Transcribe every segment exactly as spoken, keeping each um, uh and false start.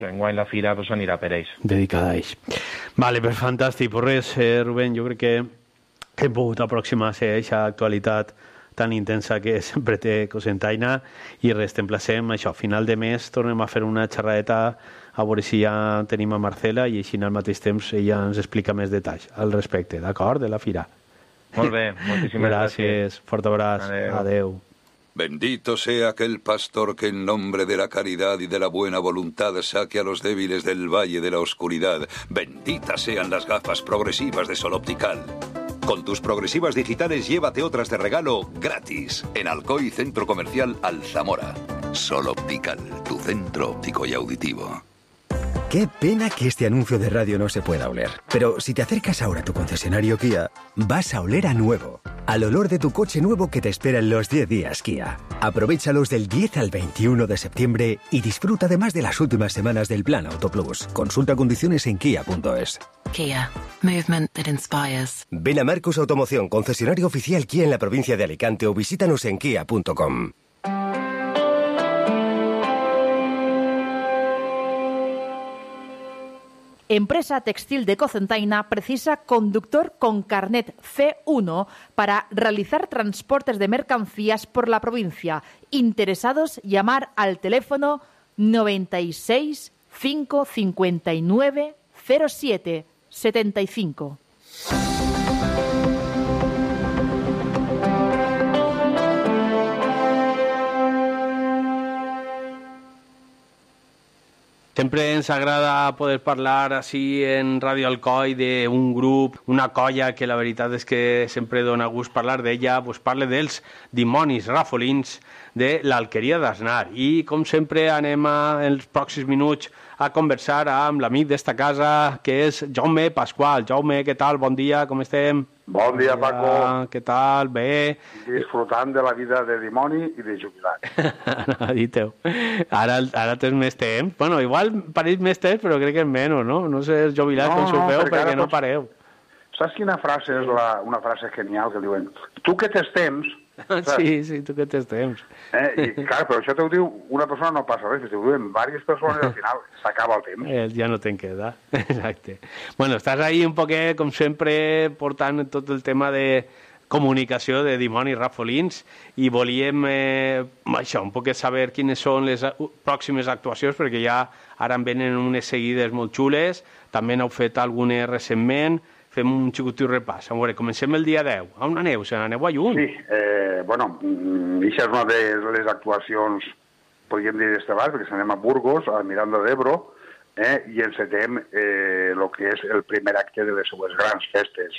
Enguany la fira pues, anirà per ells. Dedicada a ells. Vale, pues fantàstic. Pues res, eh, Rubén, jo crec que hem pogut aproximar-se a aquesta actualitat tan intensa que sempre té Cocentaina i res, t'emplacem això. A final de mes tornem a fer una xerradeta a veure si ja tenim a Marcela i així al mateix temps ella ens explica més detalls al respecte, d'acord? De la fira. Molt bé, moltíssimes gràcies. Gràcies, fort abraç. Adeu. Adeu. Bendito sea aquel pastor que en nombre de la caridad y de la buena voluntad saque a los débiles del valle de la oscuridad. Benditas sean las gafas progresivas de Sol Optical. Con tus progresivas digitales llévate otras de regalo gratis en Alcoy Centro Comercial Alzamora. Sol Optical, tu centro óptico y auditivo. Qué pena que este anuncio de radio no se pueda oler. Pero si te acercas ahora a tu concesionario Kia, vas a oler a nuevo. Al olor de tu coche nuevo que te espera en los diez días Kia. Aprovéchalos del diez al veintiuno de septiembre y disfruta además de las últimas semanas del Plan Autoplus. Consulta condiciones en kia punto es. Kia. Movement that inspires. Ven a Marcos Automoción, concesionario oficial Kia en la provincia de Alicante o visítanos en kia punto com. Empresa Textil de Cocentaina precisa conductor con carnet C uno para realizar transportes de mercancías por la provincia. Interesados, llamar al teléfono noventa y seis, cinco cincuenta y nueve, cero siete setenta y cinco. Sempre ens agrada poder parlar així en Ràdio Alcoi d'un grup, una colla que la veritat és que sempre dona gust parlar d'ella, doncs parla dels Dimonis Rafolins de l'Alqueria d'Asnar. I com sempre anem a, en els pròxims minuts a conversar amb l'amic d'esta casa que és Jaume Pasqual. Jaume, què tal? Bon dia, com estem? Bon dia, Paco. Què tal? Bé? Disfrutant de la vida de dimoni i de jubilat. No, dit-ho. Ara, ara tens més temps. Bueno, igual pareix més temps, però crec que és menys, no? No sé, els jubilats no, com s'ho feu, perquè, perquè no pareu. Saps quina frase és la, una frase genial que diuen? Tu que tens temps... Saps? Sí, sí, tu que tens temps. Eh, I, clar, però això t'ho diu una persona, no passa res, t'ho diuen diverses persones i al final s'acaba el temps. Eh, ja no te'n queda, exacte. Bueno, estàs ahí un poquet, com sempre, portant tot el tema de comunicació de Dimonis Rafolins i volíem eh, això, un poquet saber quines són les pròximes actuacions, perquè ja ara en venen unes seguides molt xules, també n'heu fet algunes recentment. Fem un xicotiu repàs. A veure, comencem el dia deu. On aneu? Se n'aneu a lluny? Sí, eh, bueno, això és una de les actuacions, podríem dir d'este abans, perquè s'anem a Burgos, a Miranda d'Ebro, eh, i encetem eh, el que és el primer acte de les seues grans festes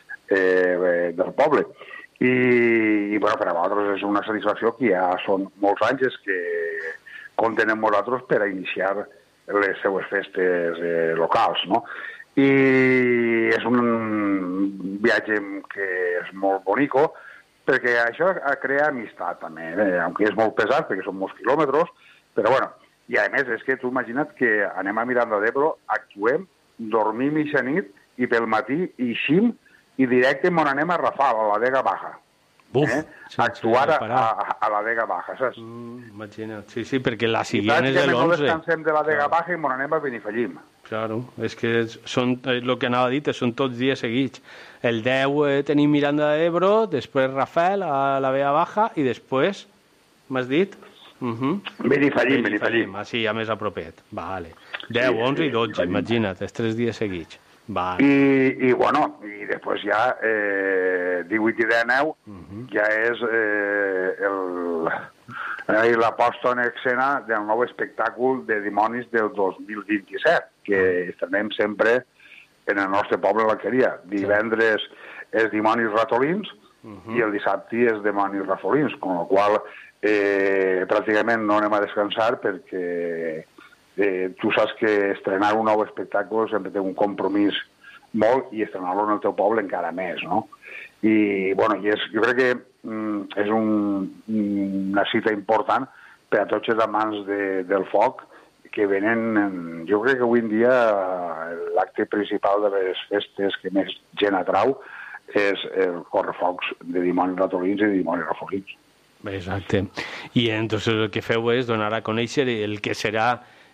eh, del poble. I, i bueno, per a vosaltres és una satisfacció que ja són molts anys que compten amb vosaltres per a iniciar les seues festes eh, locals, no? I és un viatge que és molt bonico, perquè això crea amistat també, eh? Aunque és molt pesat, perquè són molts quilòmetres, però bueno, i a més és que tu imagina't que anem a Miranda d'Ebro, actuem, dormim mitja nit i pel matí ixim i directe on anem a Rafal, a la Vega Baja. Buf, eh? Actuar a, a, a la Vega Baja, saps? Mm, imagina't, sí, sí, perquè la següent és l'onze. I saps que no descansem de la Vega claro. Baja i on anem a Benifallim. Claro, és que són, el que anava a dir, són tots dies seguits. El deu eh, tenim Miranda d'Ebro, després Rafael a la Vega Baja i després, m'has dit? Uh -huh. Benifallim, Benifallim. Ah, sí, ja més a propet. Vale. deu, onze i dotze, imagina't, els tres dies seguits. Vale. I, i, bueno, i després ja eh, divuit i dinou uh -huh. ja és eh, el... la posta en escena del nou espectacle de Dimonis del dos mil vint-i-set, que estrenem sempre en el nostre poble l'Alqueria. Divendres és Dimonis Ratolins uh -huh. i el dissabte és Dimonis Rafolins, amb la qual eh, pràcticament no anem a descansar perquè eh, tu saps que estrenar un nou espectacle sempre té un compromís molt i estrenar-lo en el teu poble encara més, no? I, bueno, i és, jo crec que mm, és un, una cita important per a tots els amants de, del foc que venen, en, jo crec que avui en dia l'acte principal de les festes que més gent atrau és el correfocs de Dimonis Ratolins i de Dimonis Rafolins. Exacte. I entonces el que feu és donar a conèixer el que serà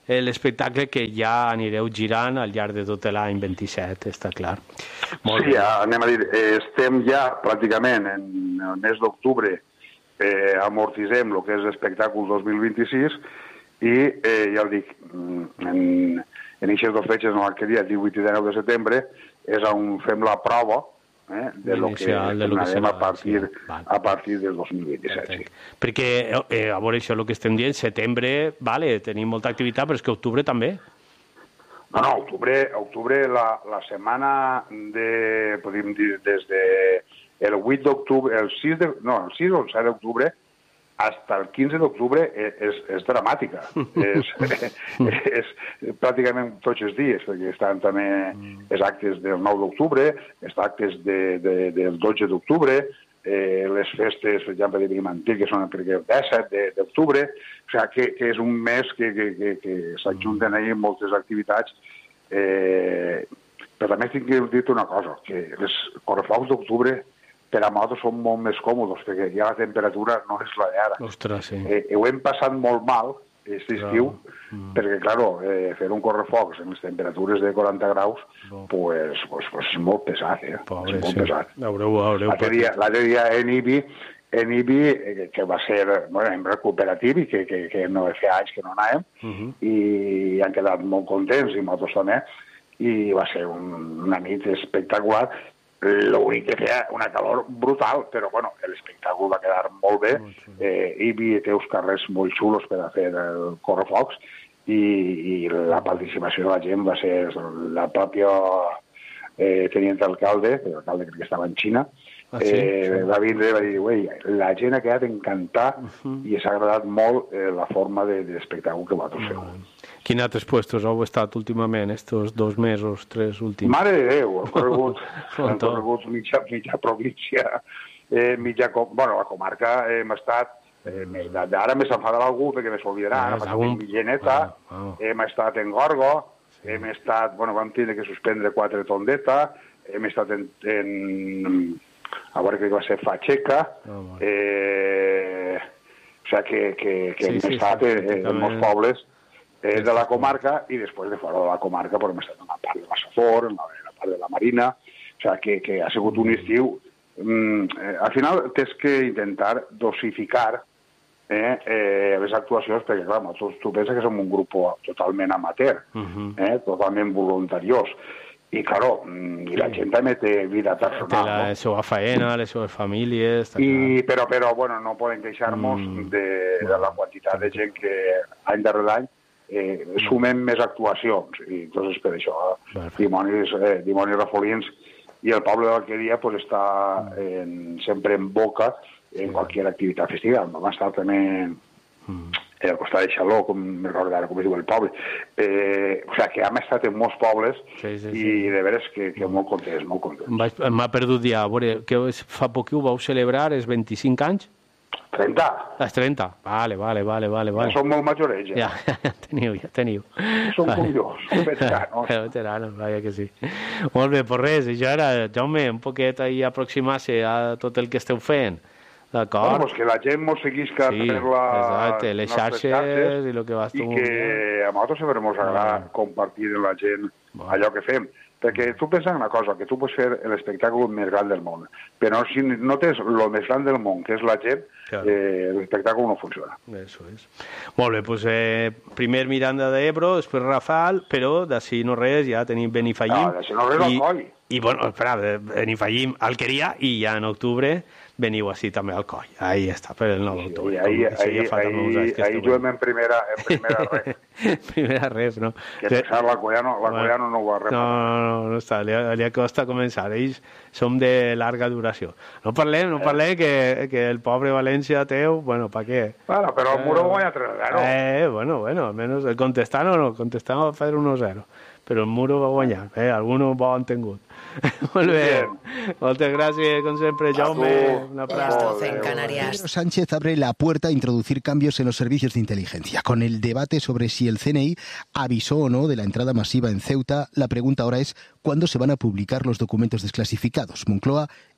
l'espectacle que ja anireu girant al llarg de tot l'any vint-i-set, està clar. Molt sí, bé. anem a dir, estem ja pràcticament en el mes d'octubre, eh, amortitzem el que és l'espectacle dos mil vint-i-sis i, eh, ja ho dic, en, en aquestes dos fetges, no l'alqueria, divuit i dinou de setembre, és on fem la prova Eh, de lo que tornarem a partir, sí. a partir del dos mil vint-i-set. Sí. Perquè, eh, a veure, això el que estem dient, setembre, vale, tenim molta activitat, però és que octubre també. No, no, octubre, octubre la, la setmana de, podríem dir, des de el vuit d'octubre, el sis de, no, el sis o el set d'octubre, hasta el quinze d'octubre és, és dramàtica. és, és pràcticament tots els dies, perquè estan també els actes del nou d'octubre, els actes de, de, del dotze d'octubre, eh, les festes, per exemple, de Vimantil, que són el disset d'octubre, o sigui que, que és un mes que, que, que, que s'ajunten ahí moltes activitats. Eh, però també tinc que dir una cosa, que els correfocs d'octubre per a nosaltres són molt més còmodes, perquè ja la temperatura no és la d'ara. Ostres, sí. Eh, ho hem passat molt mal, aquest estiu, mm. perquè, clar, eh, fer un correfocs en les temperatures de quaranta graus, no. pues, pues, pues és molt pesat, eh? Pobre, és molt sí. pesat. Haureu, haureu l'altre dia, l'altre dia en Ibi, en Ibi, eh, que va ser, bueno, en recuperatiu, i que, que, que no feia anys que no anàvem, uh -huh. i han quedat molt contents, i nosaltres també, i va ser un, una nit espectacular. L'únic que feia una calor brutal, però bueno, l'espectacle va quedar molt bé. Eh, Ibi té uns carrers molt xulos per a fer el correfocs i, i la participació de la gent va ser la pròpia eh, tenient alcalde, l'alcalde crec que estava en Xina, ah, sí, eh, sí. va vindre i va dir, uei, la gent ha quedat encantat uh -huh. i s'ha agradat molt eh, la forma de, de l'espectacle que vosaltres feu. Uh -huh. Quins altres puestos heu estat últimament, estos dos mesos, tres últims? Mare de Déu, hem corregut, hem corregut mitja, mitja província, eh, mitja, bueno, la comarca hem estat, eh, ara m'he s'enfadat algú perquè me s'olvidarà, hem estat en Milleneta, ah, ah. hem estat en Gorgo, sí. hem estat, bueno, vam tenir que suspendre quatre tondeta, hem estat en, en a veure que va ser Fatxeca, oh, eh, o sigui que, que, que sí, hem sí, estat sí, en, en molts pobles, Eh, de la comarca i després de fora de la comarca però hem estat en la part de la Safor, en la, en la part de la Marina, o sigui que, que ha sigut un estiu. Mm, eh, al final tens que intentar dosificar eh, eh, les actuacions perquè, clar, tu, tu penses que som un grup totalment amateur, uh-huh. eh, totalment voluntariós. I, claro, i la gent també té vida personal. Té la no? seva feina, les seves famílies... I, però, però, bueno, no podem queixar-nos mm. de, de la quantitat de gent que any darrere any Eh, sumen més actuacions i entonces per això eh, Dimonis, eh, Dimonis Rafolins i el poble de l'Alqueria pues, està en, sempre en boca en qualsevol activitat festiva. Vam estar també mm. al costat de Xaló, com me recordo ara com es diu el poble. Eh, o sigui que hem estat en molts pobles sí, sí, sí. i de veres que, que molt contents, molt contents. M'ha perdut ja, a veure, que fa poc que ho vau celebrar, és vint-i-cinc anys? trenta. És trenta, vale, vale, vale, vale. Ja som molt majorets, ja. Ja, ja teniu, ja teniu. Som vale. Com jo, som veteranos. Veteranos, vaja que sí. Molt bé, pues res, això era, Jaume, un poquet ahí aproximar-se a tot el que esteu fent. D'acord? Bueno, pues que la gent mos seguisca sí, per la... exacte, les xarxes, xarxes i el que vas tu... I que a nosaltres sempre mos agrada ah. compartir amb la gent ah. allò que fem. Perquè tu pensa una cosa, que tu pots fer l'espectacle més gran del món, però si no tens el més gran del món, que és la gent, claro. eh, l'espectacle no funciona. Eso es. Molt bé, doncs eh, primer Miranda de Ebro, després Rafal, però d'ací no res, ja tenim Benifallim. No, d'ací no res al coll. I, bueno, espera, Benifallim, Alqueria, i ja en octubre veniu així també al coll. Ahí està, per el nou d'octubre. Sí, ahí, ahí, ahí, ahí juguem en primera, en primera res. primera res, no? Que pensar, la Collano, la Collano no ho va reparar. No, no, no està, li, li acosta començar. Ells som de llarga duració. No parlem, no parlem que, que el pobre València teu, bueno, pa què? Bueno, però el Muro guanya tres a zero. Eh, bueno, bueno, almenys el contestant o no, contestant va fer uno a zero. Però el Muro va guanyar, eh, alguno bo han tingut. Molt bé, moltes gràcies, com sempre, Jaume. Una en Canarias. Pedro Sánchez abre la puerta a introducir cambios en los servicios de inteligencia. Con el debate sobre si el C N I avisó o no de la entrada masiva en Ceuta, la pregunta ahora es ¿cuándo se van a publicar los documentos desclasificados? Moncloa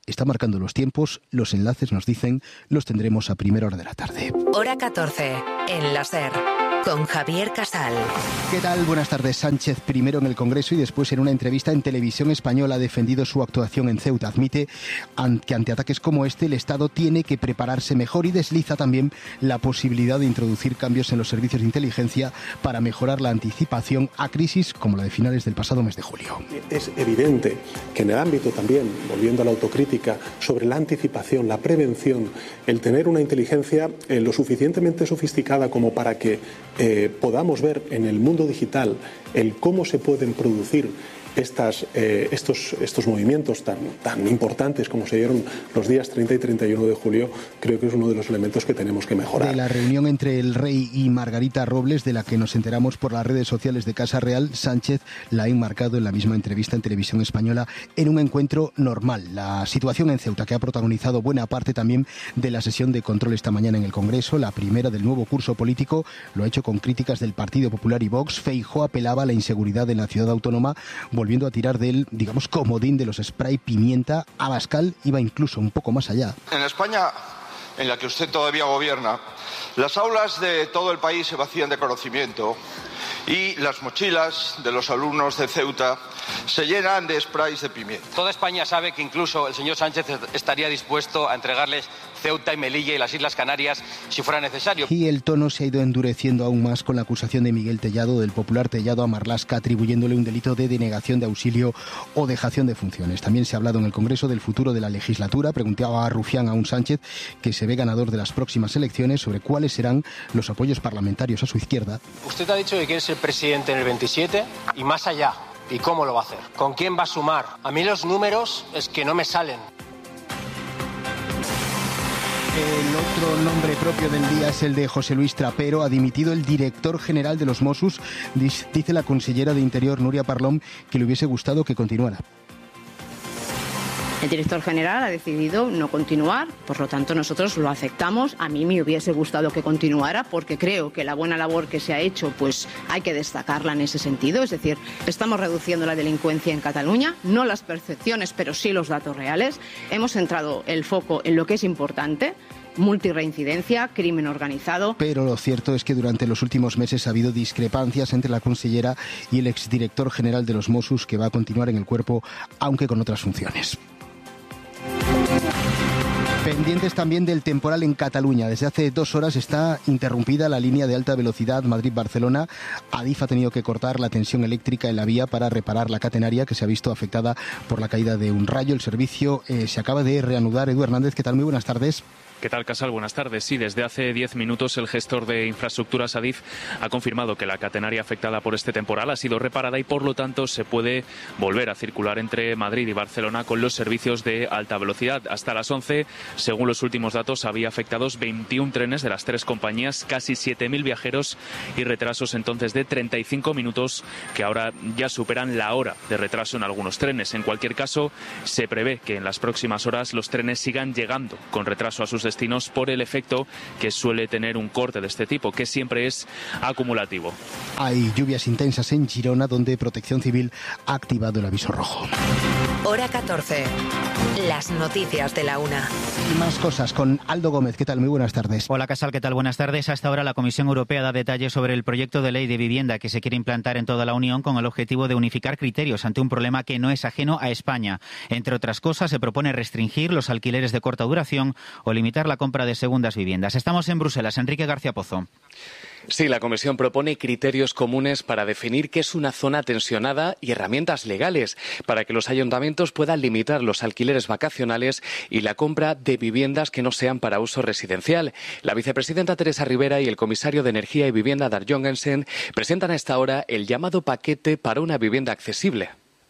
está marcando los tiempos. Los enlaces, nos dicen, los tendremos a primera hora de la tarde. Hora catorce, en la SER, con Javier Casal. ¿Qué tal? Buenas tardes. Sánchez, primero en el Congreso y después en una entrevista en Televisión Española, ha defendido su actuación en Ceuta. Admite que ante ataques como este el Estado tiene que prepararse mejor y desliza también la posibilidad de introducir cambios en los servicios de inteligencia para mejorar la anticipación a crisis como la de finales del pasado mes de julio. Es evidente que en el ámbito también, volviendo a la autocrítica, sobre la anticipación, la prevención, el tener una inteligencia eh, lo suficientemente sofisticada como para que eh, podamos ver en el mundo digital el cómo se pueden producir Estas, eh, estos, estos movimientos tan, tan importantes como se dieron los días treinta y treinta y uno de julio, creo que es uno de los elementos que tenemos que mejorar. De la reunión entre el rey y Margarita Robles, de la que nos enteramos por las redes sociales de Casa Real, Sánchez la ha enmarcado en la misma entrevista en Televisión Española en un encuentro normal. La situación en Ceuta, que ha protagonizado buena parte también de la sesión de control esta mañana en el Congreso, la primera del nuevo curso político, lo ha hecho con críticas del Partido Popular y Vox. Feijóo apelaba a la inseguridad en la ciudad autónoma, volviendo a tirar del, digamos, comodín de los spray pimienta. Abascal iba incluso un poco más allá. En España, en la que usted todavía gobierna, las aulas de todo el país se vacían de conocimiento y las mochilas de los alumnos de Ceuta se llenan de sprays de pimienta. Toda España sabe que incluso el señor Sánchez estaría dispuesto a entregarles Ceuta y Melilla y las Islas Canarias si fuera necesario. Y el tono se ha ido endureciendo aún más con la acusación de Miguel Tellado, del popular Tellado, a Marlaska, atribuyéndole un delito de denegación de auxilio o dejación de funciones. También se ha hablado en el Congreso del futuro de la legislatura. Preguntaba a Rufián a un Sánchez, que se ve ganador de las próximas elecciones, sobre cuáles serán los apoyos parlamentarios a su izquierda. Usted ha dicho que quiere ser presidente en el veintisiete y más allá. ¿Y cómo lo va a hacer? ¿Con quién va a sumar? A mí los números es que no me salen. El otro nombre propio del día es el de José Luis Trapero. Ha dimitido el director general de los Mossos. Dice la consellera de Interior, Núria Parlon, que le hubiese gustado que continuara. El director general ha decidido no continuar, por lo tanto nosotros lo aceptamos. A mí me hubiese gustado que continuara porque creo que la buena labor que se ha hecho pues hay que destacarla en ese sentido. Es decir, estamos reduciendo la delincuencia en Cataluña, no las percepciones pero sí los datos reales. Hemos centrado el foco en lo que es importante: multirreincidencia, crimen organizado. Pero lo cierto es que durante los últimos meses ha habido discrepancias entre la consellera y el exdirector general de los Mossos, que va a continuar en el cuerpo aunque con otras funciones. Pendientes también del temporal en Cataluña. Desde hace dos horas está interrumpida la línea de alta velocidad Madrid-Barcelona. Adif ha tenido que cortar la tensión eléctrica en la vía para reparar la catenaria, que se ha visto afectada por la caída de un rayo. El servicio eh, se acaba de reanudar. Edu Hernández, ¿qué tal? Muy buenas tardes. ¿Qué tal, Casal? Buenas tardes. Sí, desde hace diez minutos el gestor de infraestructuras Adif ha confirmado que la catenaria afectada por este temporal ha sido reparada y, por lo tanto, se puede volver a circular entre Madrid y Barcelona con los servicios de alta velocidad. Hasta las once, según los últimos datos, había afectados veintiún trenes de las tres compañías, casi siete mil viajeros y retrasos entonces de treinta y cinco minutos, que ahora ya superan la hora de retraso en algunos trenes. En cualquier caso, se prevé que en las próximas horas los trenes sigan llegando con retraso a sus destinos por el efecto que suele tener un corte de este tipo, que siempre es acumulativo. Hay lluvias intensas en Girona, donde Protección Civil ha activado el aviso rojo. Hora catorce. Las noticias de la una. Y más cosas con Aldo Gómez. ¿Qué tal? Muy buenas tardes. Hola, Casal. ¿Qué tal? Buenas tardes. Hasta ahora la Comisión Europea da detalles sobre el proyecto de ley de vivienda que se quiere implantar en toda la Unión con el objetivo de unificar criterios ante un problema que no es ajeno a España. Entre otras cosas, se propone restringir los alquileres de corta duración o limitar la compra de segundas viviendas. Estamos en Bruselas. Enrique García Pozo. Sí, la Comisión propone criterios comunes para definir qué es una zona tensionada y herramientas legales para que los ayuntamientos puedan limitar los alquileres vacacionales y la compra de viviendas que no sean para uso residencial. La vicepresidenta Teresa Rivera y el comisario de Energía y Vivienda, Dag Jorgensen, presentan a esta hora el llamado paquete para una vivienda accesible.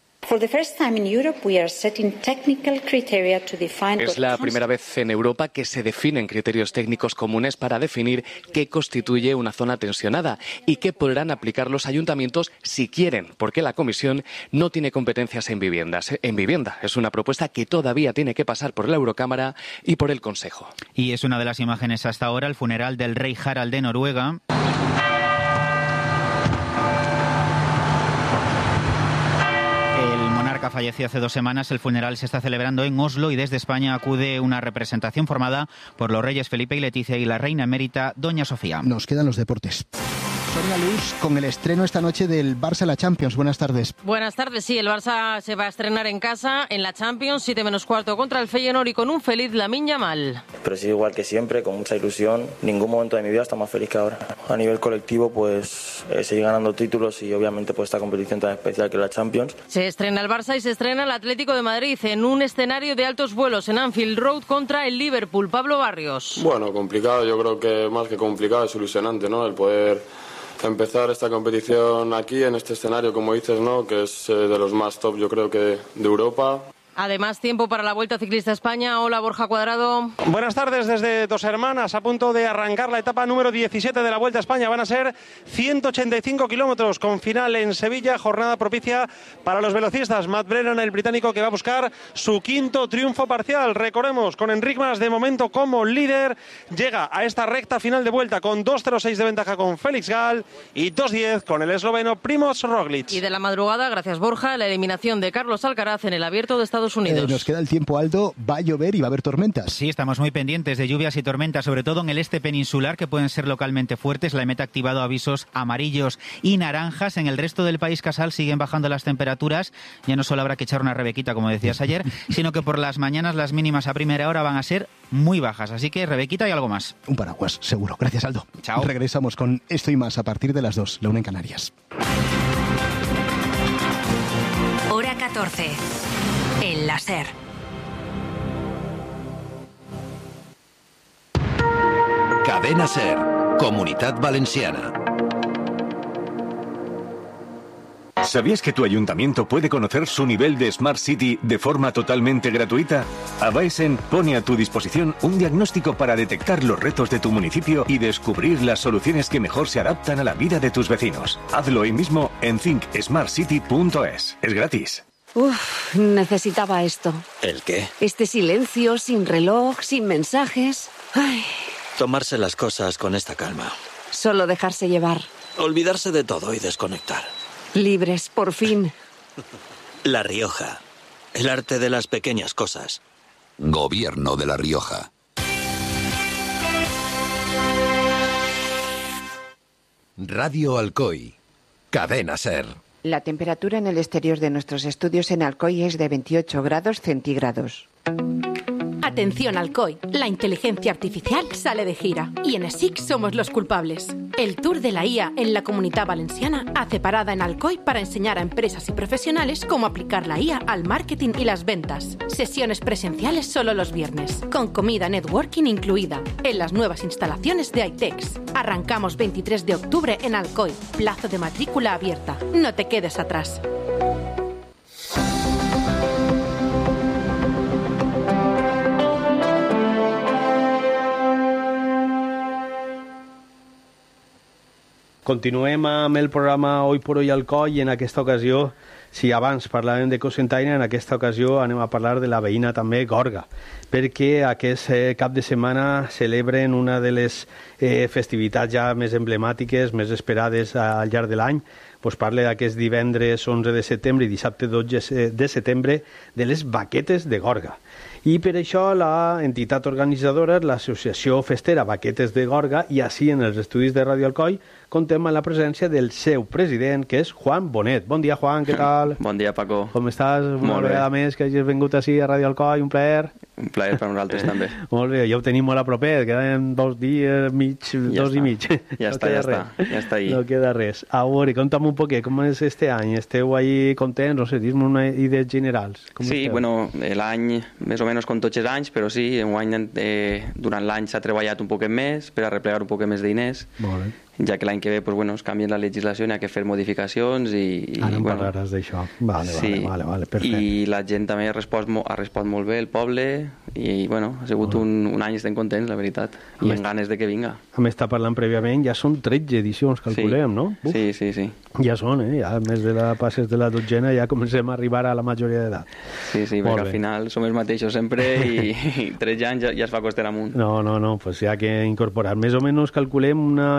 Es la primera vez en Europa que se definen criterios técnicos comunes para definir qué constituye una zona tensionada y qué podrán aplicar los ayuntamientos si quieren, porque la Comisión no tiene competencias en viviendas. En vivienda es una propuesta que todavía tiene que pasar por la Eurocámara y por el Consejo. Y es una de las imágenes hasta ahora, el funeral del rey Harald de Noruega. falleció hace dos semanas. El funeral se está celebrando en Oslo y desde España acude una representación formada por los reyes Felipe y Leticia y la reina emérita Doña Sofía. Nos quedan los deportes. Sonia Luz, con el estreno esta noche del Barça en la Champions. Buenas tardes. Buenas tardes, sí, el Barça se va a estrenar en casa, en la Champions, siete menos cuarto contra el Feyenoord y con un feliz Lamine Yamal. Pero sí, igual que siempre, con mucha ilusión. Ningún momento de mi vida está más feliz que ahora. A nivel colectivo, pues eh, seguir ganando títulos y obviamente pues esta competición tan especial que es la Champions. Se estrena el Barça y se estrena el Atlético de Madrid en un escenario de altos vuelos en Anfield Road contra el Liverpool. Pablo Barrios. Bueno, complicado, yo creo que más que complicado es ilusionante, ¿no? El poder empezar esta competición aquí, en este escenario, como dices, ¿no? Que es eh, de los más top, yo creo que de Europa. Además, tiempo para la Vuelta Ciclista a España. Hola, Borja Cuadrado. Buenas tardes desde Dos Hermanas, a punto de arrancar la etapa número diecisiete de la Vuelta a España. Van a ser ciento ochenta y cinco kilómetros con final en Sevilla, jornada propicia para los velocistas. Matt Brennan, el británico, que va a buscar su quinto triunfo parcial. Recordemos, con Enric Mas de momento como líder, llega a esta recta final de Vuelta con dos cero seis de ventaja con Félix Gall y dos diez con el esloveno Primož Roglic. Y de la madrugada, gracias Borja, la eliminación de Carlos Alcaraz en el Abierto de Estados Unidos. Eh, nos queda el tiempo, Aldo. Va a llover y va a haber tormentas. Sí, estamos muy pendientes de lluvias y tormentas, sobre todo en el este peninsular, que pueden ser localmente fuertes. La E M E T ha activado avisos amarillos y naranjas. En el resto del país, Casal, siguen bajando las temperaturas. Ya no solo habrá que echar una rebequita, como decías ayer, sino que por las mañanas las mínimas a primera hora van a ser muy bajas. Así que rebequita y algo más. Un paraguas, seguro. Gracias, Aldo. Chao. Regresamos con esto y más a partir de las dos, la una en Canarias. Hora catorce. El láser. Cadena SER, Comunitat Valenciana. ¿Sabías que tu ayuntamiento puede conocer su nivel de Smart City de forma totalmente gratuita? Avaesen pone a tu disposición un diagnóstico para detectar los retos de tu municipio y descubrir las soluciones que mejor se adaptan a la vida de tus vecinos. Hazlo hoy mismo en think smart city punto es. Es gratis. Uf, necesitaba esto. ¿El qué? Este silencio, sin reloj, sin mensajes. Ay. Tomarse las cosas con esta calma. Solo dejarse llevar. Olvidarse de todo y desconectar. Libres, por fin. La Rioja. El arte de las pequeñas cosas. Gobierno de La Rioja. Radio Alcoy. Cadena SER. La temperatura en el exterior de nuestros estudios en Alcoy es de veintiocho grados centígrados. Atención Alcoy, la inteligencia artificial sale de gira y en E S I C somos los culpables. El Tour de la I A en la Comunidad Valenciana hace parada en Alcoy para enseñar a empresas y profesionales cómo aplicar la I A al marketing y las ventas. Sesiones presenciales solo los viernes, con comida networking incluida, en las nuevas instalaciones de iTex. Arrancamos veintitrés de octubre en Alcoy, plazo de matrícula abierta. No te quedes atrás. Continuem amb el programa Hoy por Hoy Alcoy i en aquesta ocasió, si abans parlàvem de Cocentaina, en aquesta ocasió anem a parlar de la veïna també Gorga, perquè aquest eh, cap de setmana celebren una de les eh, festivitats ja més emblemàtiques, més esperades al llarg de l'any. Pues parle d'aquest divendres onze de setembre i dissabte dotze de setembre de les Baquetes de Gorga. I per això la entitat organitzadora és l'Associació Festera Baquetes de Gorga i així en els estudis de Radio Alcoy contem amb la presència del seu president, que és Juan Bonet. Bon dia, Juan, què tal? Bon dia, Paco. Com estàs? Una Molt bé. vegada més que hagis vingut així a Radio Alcoy, un plaer. Un plaer per nosaltres també. Molt bé, ja ho tenim molt a proper, queden dos dies, mig, Ja dos està. i mig. Ja No està, queda ja res. està, ja està ahí. No queda res. A veure, conta'm un poquet, com és este any? Esteu ahí contents? No sé, dis-me unes idees generals. Com Sí, esteu? bueno, eh, l'any més o menys com tots els anys, però sí, enguany eh, durant l'any s'ha treballat un poquet més per a replegar un poquet més de diners, Molt bé. ja que l'any que ve pues, bueno, es canvia la legislació, n'hi ha que fer modificacions i... i Ara em bueno, parlaràs d'això. Vale, sí, vale, vale, vale, perfecte. i la gent també ha respost, mo- ha respost molt bé, el poble, i bueno, ha sigut un, un any, estem contents, la veritat, i Més- amb ganes de que vinga. Hem estat parlant prèviament, ja són tretze edicions, calculem, sí. no? Uf, Sí, sí, sí. ja són, eh? Ja més de la passes de la dotzena, ja comencem a arribar a la majoria d'edat. Sí, sí, Molt perquè al bé. final som els mateixos sempre i, i tretze anys ja, ja es fa coster amunt. No, no, no, pues hi ha que incorporar. Més o menys calculem una quinzena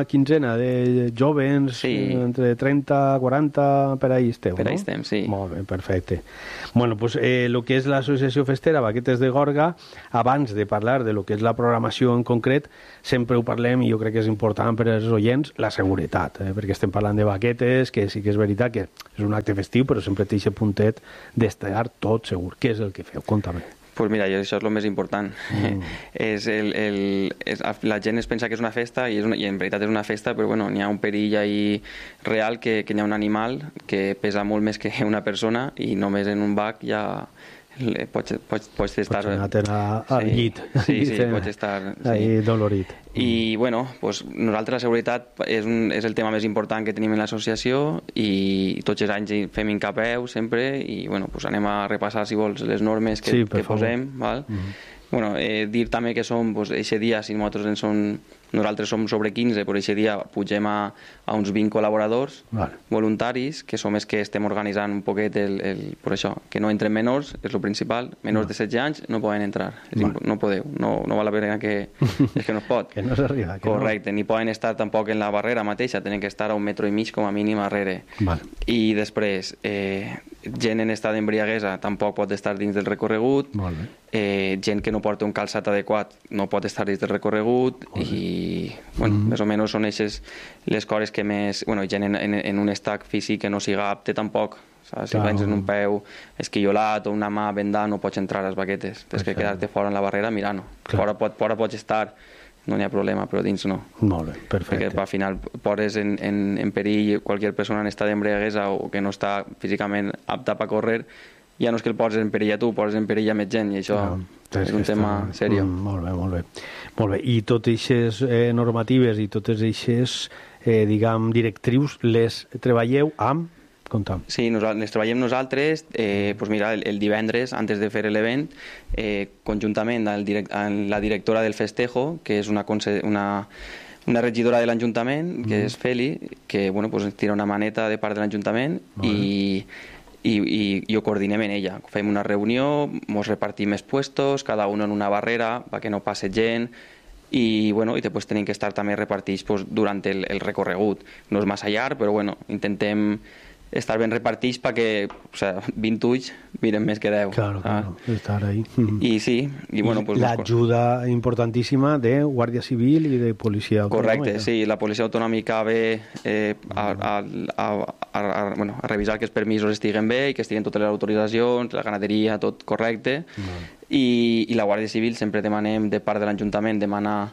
plena de jovens, sí. entre trenta, quaranta, per ahí esteu, per no? Per ahí estem, sí. Molt bé, perfecte. Bueno, pues eh, lo que és l'associació festera Baquetes de Gorga, abans de parlar de lo que és la programació en concret, sempre ho parlem, i jo crec que és important per als oients, la seguretat, eh? perquè estem parlant de baquetes, que sí que és veritat que és un acte festiu, però sempre té aquest puntet d'estar tot segur. Què és el que feu? Conta'm. Pues mira, això és el més important. Mm. és el, el, és, la gent es pensa que és una festa i, és una, i en veritat és una festa, però bueno, n'hi ha un perill ahí real que, que hi ha un animal que pesa molt més que una persona i només en un bac ja pots, pots, pots estar... Pots anar al sí, llit. Sí, sí, sí, pots estar... Sí. Ahí dolorit. I bueno, pues, nosaltres la seguretat és, un, és el tema més important que tenim en l'associació i tots els anys fem incapeu sempre i bueno, pues anem a repassar si vols les normes que, sí, que posem, val? Mm-hmm. Bueno, eh, dir també que som, pues, eixe dia, si nosaltres en som, nosaltres som sobre quinze, però eixe dia pugem a, a uns vint col·laboradors vale. voluntaris, que som els que estem organitzant un poquet el, el, per això, que no entren menors, és el principal, menors vale. de setze anys no poden entrar, vale. no podeu, no, no val la pena que, és que no es pot. que no s'arriba. Correcte, no. Ni poden estar tampoc en la barrera mateixa, tenen que estar a un metro i mig com a mínim darrere. Vale. I després, eh, gent en estat d'embriaguesa tampoc pot estar dins del recorregut, eh, gent que no porta un calçat adequat no pot estar dins del recorregut i, bueno, mm. més o menys són eixes les coses que més... Bueno, gent en, en, en un estat físic que no siga apte tampoc, saps? Si vens en un peu esquillolat o una mà vendada no pots entrar a les baquetes, tens que quedar-te fora en la barrera mirant-ho. Fora, pot, fora pots estar, no n'hi ha problema, però dins no. Molt bé, perfecte. Perquè al final poses en, en, en perill qualsevol persona en estat d'embriaguesa o que no està físicament apta per córrer, ja no és que el poses en perill a tu, poses en perill a més gent i això no, és un tema està... seriós. Mm, molt bé, molt bé. Molt bé. I totes aquestes eh, normatives i totes aquestes, eh, diguem, directrius les treballeu amb... Comptam. Sí, nosaltres, les treballem nosaltres, eh, pues mira, el, el divendres, antes de fer l'event, eh, conjuntament amb, direct, amb la directora del festejo, que és una, una, una regidora de l'Ajuntament, que mm. és Feli, que bueno, pues, tira una maneta de part de l'Ajuntament i... I, i, i ho coordinem en ella. Fem una reunió, ens repartim els puestos, cada un en una barrera, perquè no passe gent, i, bueno, i després tenim que estar també repartits pues, durant el, el recorregut. No és massa llarg, però bueno, intentem estar ben repartits perquè o sea, vint ulls miren més que deu. Claro, claro, ah. estar ahí. I sí, i bueno... Pues, l'ajuda importantíssima de Guàrdia Civil i de Policia Autonòmica. Correcte, sí, la Policia Autonòmica ve eh, a, a, a, a, a, bueno, a revisar que els permisos estiguen bé i que estiguen totes les autoritzacions, la ganaderia, tot correcte. Mm. I, i la Guàrdia Civil sempre demanem, de part de l'Ajuntament, demanar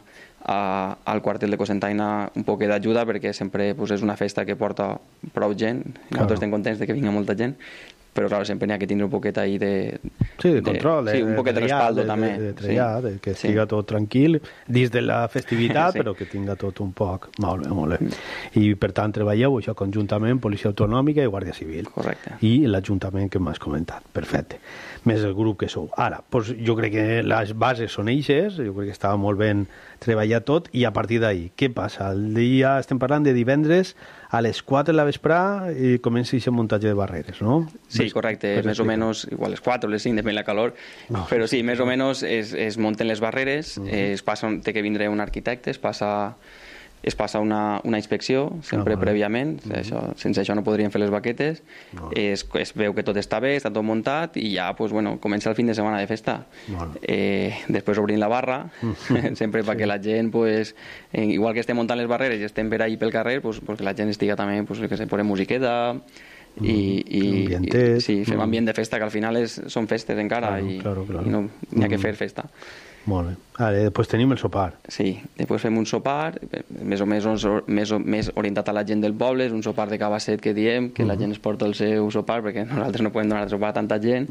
a, al quartel de Cocentaina un poc d'ajuda perquè sempre pues, és una festa que porta prou gent, nosaltres claro. estem contents de que vingui molta gent, però claro, sempre n'hi ha que tindre un poquet ahí de... Sí, de control, de, sí, un poquet de, de respaldo de, també. De, de triar, sí. de que estiga sí. tot tranquil, dins de la festivitat, sí. però que tinga tot un poc. Molt bé, molt bé. I per tant treballeu això conjuntament, Policia Autonòmica i Guàrdia Civil. Correcte. I l'Ajuntament que m'has comentat. Perfecte. Més el grup que sou. Ara, doncs jo crec que les bases són eixes, jo crec que estava molt ben treballat tot, i a partir d'ahí, què passa? El dia, estem parlant de divendres, a les quatre de la vesprà i comença aquest muntatge de barreres, no? Sí, correcte, més o menys, igual les quatre o les cinc, depèn de la calor, no, però sí, més o menys es, es munten les barreres, uh-huh. es passa, té que vindre un arquitecte, es passa, es passa una, una inspecció, sempre ah, vale. prèviament, uh-huh. això, sense això no podríem fer les baquetes, no. es, es veu que tot està bé, està tot muntat, i ja, pues, bueno, comença el fin de setmana de festa. Vale. Eh, després obrim la barra, uh-huh. sempre perquè sí. la gent, pues, eh, igual que estem muntant les barreres i estem per ahí pel carrer, pues, pues que la gent estiga també, pues, que se posem musiqueta, i, i, ambientet, i sí, fem mm. ambient de festa, que al final és, són festes encara, claro, i, claro, claro. i no n'hi ha que fer festa. Molt bé. Ara, després tenim el sopar. Sí, després fem un sopar, més o més, més, més orientat a la gent del poble, és un sopar de cabasset que diem, que uh-huh. la gent es porta el seu sopar, perquè nosaltres no podem donar sopar a tanta gent.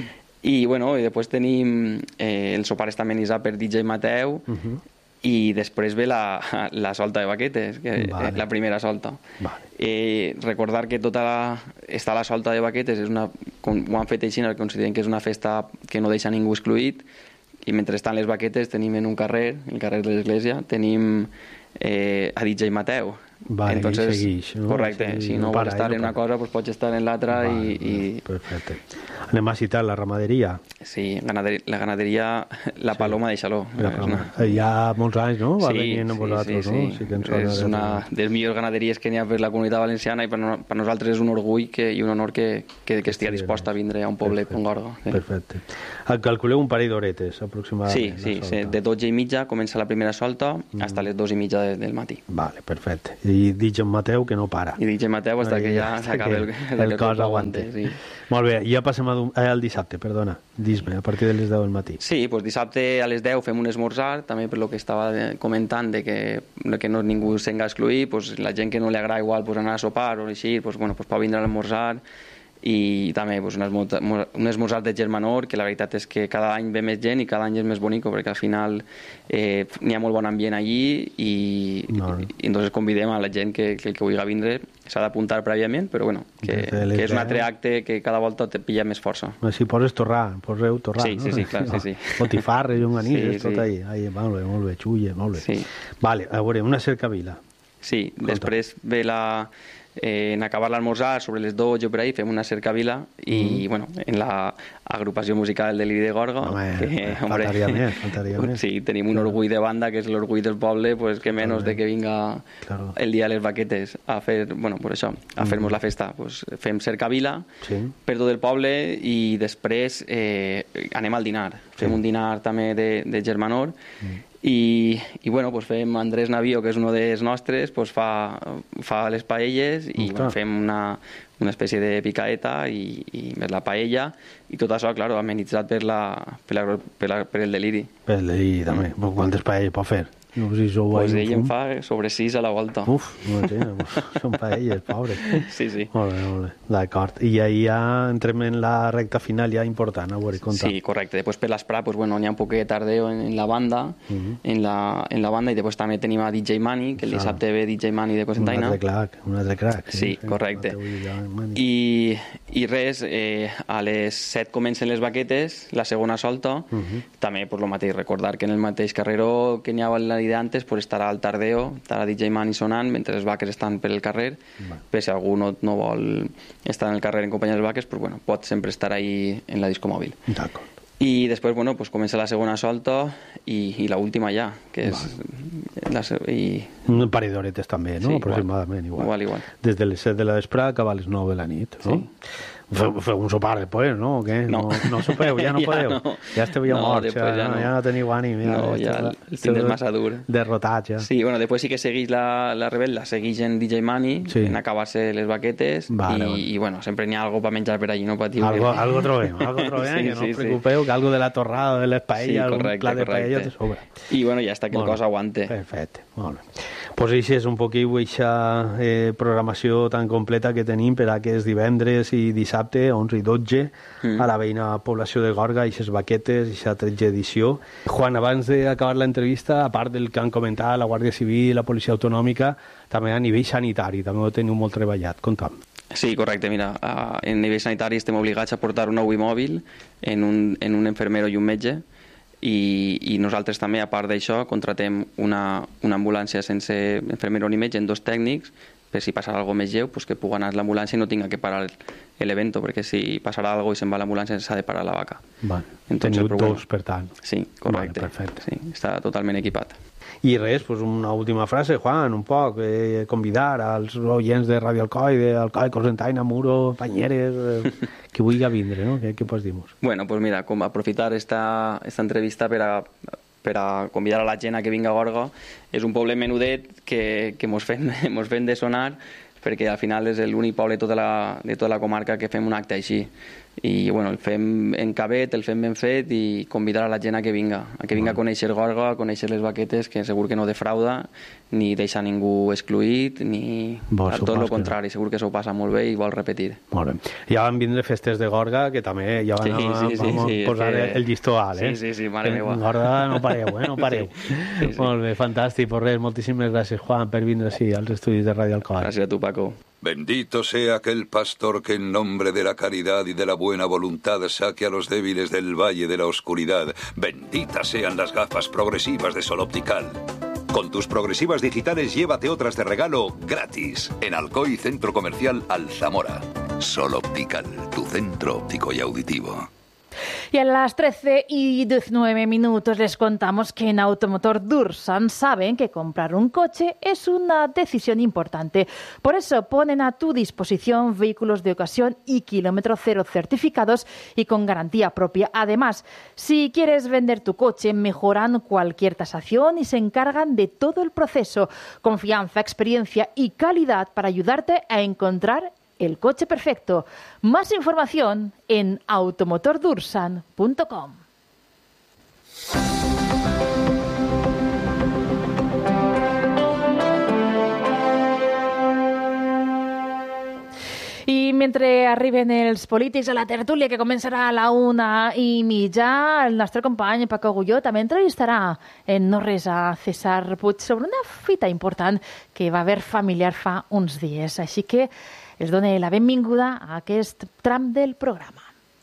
I, bueno, i després tenim, eh, el sopar està amenitzat per D J Mateu, uh-huh. i després ve la, la solta de baquetes, que vale. la primera solta. Vale. Eh, recordar que tota la, està la solta de baquetes, és una, com ho han fet així, considerem que és una festa que no deixa ningú excluït, i mentre estan les baquetes tenim en un carrer, el carrer de l'església, tenim eh, a D J Mateu. Vale, entonces, seguix, no? Correcte, sí, si no, no vols estar no en una cosa, pues pots estar en l'altra. Vale, i, i... Perfecte. Anem a citar la ramaderia. Sí, ganaderia, la ganaderia La Paloma de Xaló. La Paloma. Hi ha molts anys, no? Va sí, venir amb sí, vosaltres, sí, no? Sí. Sí que ens és una de les millors ganaderies que n'hi ha per la comunitat valenciana i per, no, per nosaltres és un orgull que, i un honor que, que, que estigui dispost a vindre a un poble com Gorga. Sí. Perfecte. Calculeu un parell d'horetes, aproximadament. Sí, sí, sí, de dotze i mitja comença la primera solta mm. fins a les dos i mitja de, del matí. Vale, perfecte. I dic en Mateu que no para. I dic en Mateu fins que ja s'acabi el, el, el, el cos aguante. Sí. Molt bé, ja passem al eh, dissabte, perdona, dis-me, a partir de les deu del matí. Sí, doncs dissabte a les deu fem un esmorzar, també per lo que estava comentant de que, que no ningú s'enga a excluir, pues, la gent que no li agrada igual pues, anar a sopar o així, pues, bueno, pues, pot vindre a l'esmorzar, i també pues, un esmorzar de germanor, que la veritat és que cada any ve més gent i cada any és més bonic, perquè al final eh, n'hi ha molt bon ambient allí i, no. i, i entonces convidem a la gent que, que el que vulgui vindre s'ha d'apuntar prèviament, però bueno, que, que és un altre acte que cada volta te pilla més força. Si poses torrar, poseu torrar, sí, no? Sí, sí, clar, sí, sí. Botifarres, llonganisses, sí, tot sí. ahí. Molt bé, molt bé, xulla, molt bé. Sí. Vale, a veure, una cercavila. Sí, Conta. Després ve la... Eh, en acabar l'almorzar sobre les dotze o per ahí fem una cercavila i mm. bueno, en la agrupació musical de l'I de Gorga home, que, hombre, faltaria més, faltaria més. Sí, tenim un claro. orgull de banda que és l'orgull del poble, pues que menys claro. de que vinga claro. el dia de les baquetes a fer, bueno, por això, a fer-nos mm. la festa, pues fem cercavila sí. per tot el poble i després eh, anem al dinar, fem sí. un dinar també de, de germanor mm. I, i bueno, pues fem Andrés Navío, que és un dels nostres, pues fa, fa les paelles i bueno, fem una, una espècie de picaeta i, i més la paella i tot això, claro, amenitzat per, la, per, la, per, la, per el deliri. Per el deliri, també. Mm. Quantes paelles pot fer? No sé si sou pues ell en fa sobre sis a la volta. Uf, no sé, són paelles, pobres. Sí, sí. Molt bé, molt bé. D'acord. I ahir ja entrem en la recta final ja important, a veure, conta. Sí, correcte. Després per l'esprà, pues, bueno, n'hi ha un poquet de tardeo en, en la banda, uh -huh. en, la, en la banda, i després també tenim a D J Mani, que el dissabte ve D J Mani de Cosentaina. Un altre crack, un altre crack. Sí, sí correcte. I, i res, eh, a les set comencen les baquetes, la segona solta, uh -huh. també, per lo mateix, recordar que en el mateix carreró que n'hi ha la d'antes pues estarà al tardeo, estarà D J Mani sonant mentre les vaques estan per el carrer, va. Per si algú no, no vol estar en el carrer en companyia de les vaques, pues bueno, pot sempre estar ahí en la disco mòbil. D'acord. I després, bueno, pues comença la segona solta i, i la última ja, que és... La, i... Un parell d'horetes també, no? Sí, aproximadament, igual. Igual, igual. Des de les set de la vespre acaba a les nou de la nit, no? Sí. Feu, feu un sopar després, no? O què? No. No, no sopeu, ja no ja podeu. No. Ja esteu ja no, morts, ja, ja, no. ja no teniu ànim. Ja, no, ja el, el tindràs massa dur. Derrotat, ja. Sí, bueno, després sí que segueix la, la rebel·la, segueix en D J Mani, sí. en acabar-se les baquetes, vale, i, vale. i bueno, sempre n'hi ha algo per menjar per allí, no patiu. Algo, algo trobem, algo trobem, sí, que no sí, us preocupeu, sí. que algo de la torrada, de les paelles, sí, un plat de paella te sobra. I bueno, ja està que el cos aguante. Perfecte, molt bé. Pues això és un poquet aquesta eh, programació tan completa que tenim per aquests divendres i dissabte, onze i dotze, mm. a la veïna població de Gorga, aquestes baquetes, aquesta tretze edició. Juan, abans d'acabar l'entrevista, a part del que han comentat la Guàrdia Civil, la Policia Autonòmica, també a nivell sanitari, també ho teniu molt treballat. Conta'm. Sí, correcte. Mira, a, en nivell sanitari estem obligats a portar un U I mòbil en un, en un infermero i un metge, i, i nosaltres també, a part d'això, contratem una, una ambulància sense infermero ni metge en dos tècnics, per si passarà alguna més lleu, pues que pugui anar a l'ambulància i no tinga que parar l'evento, perquè si passarà alguna cosa i se'n va a l'ambulància s'ha de parar la vaca. Vale. Teniu dos, per tant. Sí, correcte. Vale, perfecte. Sí, està totalment equipat. I res, pues una última frase, Juan, un poc, eh, convidar als oients de Radio Alcoi, de Alcoi, Cosentaina, Muro, Panyeres, eh, que vulgui vindre, no? Què, què pots dir-nos? Bueno, pues mira, com aprofitar esta, esta entrevista per a, per a convidar a la gent a que vinga a Gorga. És un poble menudet que, que mos fem, mos fem de sonar, perquè al final és l'únic poble de tota, la, de tota la comarca que fem un acte així. I bueno, el fem en cabet, el fem ben fet i convidar a la gent a que vinga, a que vinga a conèixer Gorga, a conèixer les baquetes, que segur que no defrauda, ni deixa ningú excluït, ni bon, a tot el contrari, segur que s'ho passa molt bé i vol repetir. Molt bé. Ja van vindre festes de Gorga, que també ja van sí, sí, sí, sí, posar que... el llistó alt, eh? Sí, sí, sí, mare meva. En Gorga no pareu, eh? No pareu. Sí, sí, sí. Molt bé, fantàstic. Pues res, moltíssimes gràcies, Juan, per vindre sí, als estudis de Radio Alcoi. Gràcies a tu, Paco. Bendito sea aquel pastor que en nombre de la caridad y de la buena voluntad saque a los débiles del valle de la oscuridad. Benditas sean las gafas progresivas de Sol Optical. Con tus progresivas digitales llévate otras de regalo gratis en Alcoi Centro Comercial Alzamora. Sol Optical, tu centro óptico y auditivo. Y a las trece y diecinueve minutos les contamos que en Automotor Dursan saben que comprar un coche es una decisión importante. Por eso ponen a tu disposición vehículos de ocasión y kilómetro cero certificados y con garantía propia. Además, si quieres vender tu coche, mejoran cualquier tasación y se encargan de todo el proceso. Confianza, experiencia y calidad para ayudarte a encontrar el coche perfecto. Más información en automotor dursan punto com. I mentre arriben els polítics a la tertúlia, que començarà a la una i mitja, el nostre company Paco Agulló també entrevistarà en no res a César Puig sobre una fita important que va haver familiar fa uns dies. Així que els dono la benvinguda a aquest tram del programa.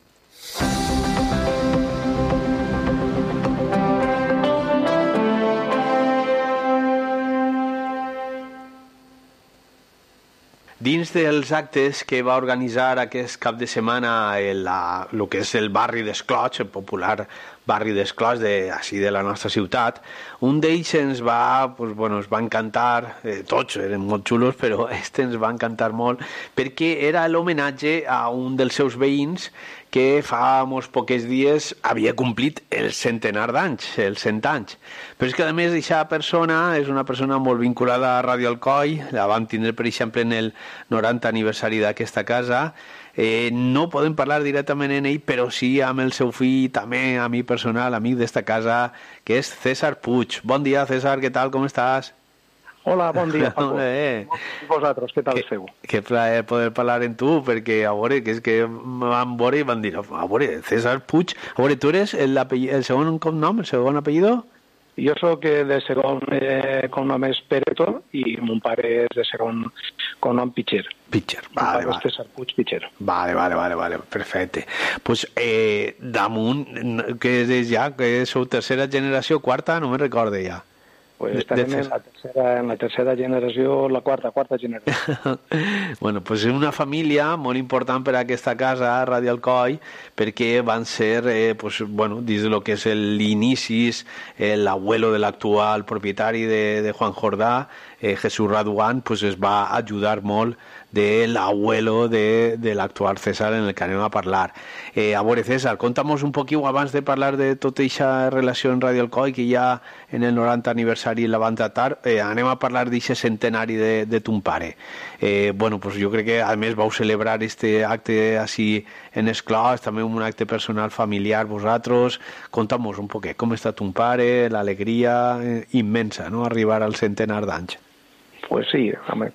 Dins dels actes que va organitzar aquest cap de setmana el, la, el que és el barri d'Escloig, el popular barri d'Escloig de, així de la nostra ciutat, un d'ells ens va, pues, bueno, ens va encantar, eh, tots eren molt xulos, però este ens va encantar molt, perquè era l'homenatge a un dels seus veïns que fa molts pocs dies havia complit el centenar d'anys, els cent anys. Però és que, a més, aquesta persona és una persona molt vinculada a Ràdio Alcoi, la vam tindre, per exemple, en el noranta aniversari d'aquesta casa. Eh, no podem parlar directament en ell, però sí amb el seu fill, també amic personal, amic d'esta casa, que és César Puig. Bon dia, César, què tal, com estàs? Hola, bon dia, Paco. Eh. I vosaltres, què tal que, esteu? Que plaer poder parlar amb tu, perquè a veure, que és que van veure i van dir, a veure, César Puig, a veure, tu eres el, el segon cognom, el segon apellido? Jo soc de segon eh, cognom és Pereto i mon pare és de segon cognom Pitxer. Pitxer, vale, vale. César Puig Pitxer. Vale, vale, vale, vale, perfecte. Pues eh, damunt, que és ja, que sou tercera generació, quarta, no me'n recorde ja. Pues estarem en la, tercera, en la tercera generació, la quarta, quarta generació. Bueno, pues és una família molt important per a aquesta casa, Ràdio Alcoi, perquè van ser, eh, pues, bueno, dins del que és l'inici, eh, l'abuelo de l'actual propietari de, de Juan Jordà, eh, Jesús Raduan, pues es va ajudar molt de l'abuelo de, de l'actual César en el que anem a parlar. Eh, a veure, César, conta'm un poquillo abans de parlar de tota aquesta relació en Ràdio Alcoi, que ja en el noranta aniversari la van tratar, eh, anem a parlar d'aquest centenari de, de ton pare. Eh, bueno, pues jo crec que a més vau celebrar este acte així en Esclòs, també un acte personal familiar vosaltres. Conta'm un poquet com està ton pare, l'alegria eh, immensa, no?, arribar al centenar d'anys. Pues sí,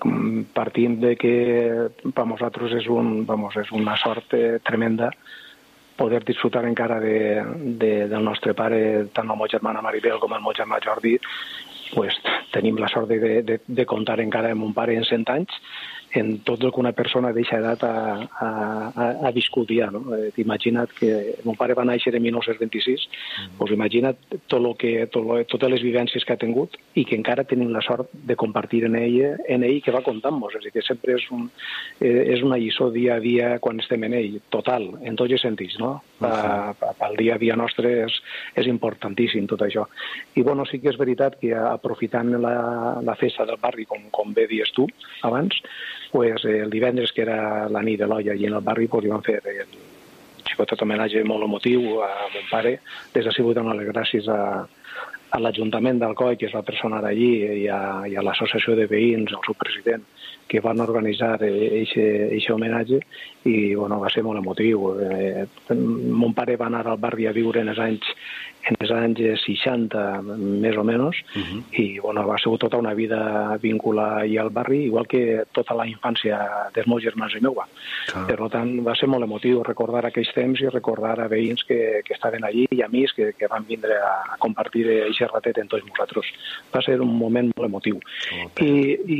partint de que per nosaltres és, un, vamos, és una sort tremenda poder disfrutar encara de, de, del nostre pare, tant el meu germana Maribel com el meu germà Jordi, pues, tenim la sort de, de, de comptar encara amb un pare en cent anys, en tot el que una persona d'eixa edat ha, ha, ha viscut ja. No? Eh, imagina't que mon pare va néixer en dinou vint-i-sis, mm. pues imagina't tot lo que, tot lo, totes les vivències que ha tingut i que encara tenim la sort de compartir en ell, en ell que va contant-nos. És a dir, que sempre és, un, eh, és una lliçó dia a dia quan estem en ell, total, en tots els sentits. No? Pa, pa, pel dia a dia nostre és, és importantíssim tot això. I bueno, sí que és veritat que aprofitant la, la festa del barri, com, com bé dius tu abans, pues, eh, el divendres, que era la nit de l'olla allà en el barri, pues, hi van fer el xicotet homenatge molt emotiu a mon pare. Des d'ací vull donar les gràcies a, a l'Ajuntament d'Alcoi, que es va personar allí, i a, i a l'Associació de Veïns, el seu president, que van organitzar aquest homenatge, i bueno, va ser molt emotiu. Eh, mon pare va anar al barri a viure en els anys en els anys seixanta, més o menys, uh-huh. i bueno, va ser tota una vida vinculada al barri, igual que tota la infància dels meus germans i meua. Ah. Per tant, va ser molt emotiu recordar aquells temps i recordar a veïns que, que estaven allí i amics que, que van vindre a, a compartir aquest ratet amb tots nosaltres. Va ser un moment molt emotiu. Oh, I,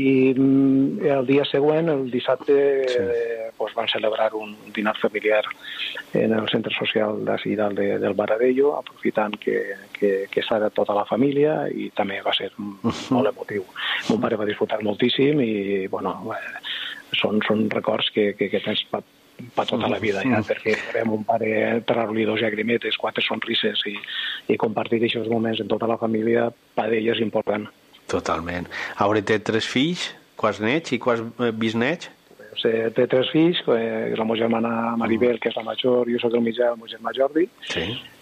I el dia següent, el dissabte, sí. eh, pues van celebrar un dinar familiar en el centre social d'ací dalt de, del Baradello, aprofitant que, que, que estava tota la família, i també va ser molt emotiu. Mon pare va disfrutar moltíssim i, bueno, són, són records que, que, que tens per, per tota la vida, ja, perquè veiem un pare treure-li dos llagrimetes, quatre sonrises i, i compartir aquests moments en tota la família, per ell és important. Totalment. Ara té tres fills, quants nets i quants bisnets? Eh, té tres fills, eh, la meva germana Maribel, que és la major, jo soc el mitjà, el meu germà Jordi. Sí.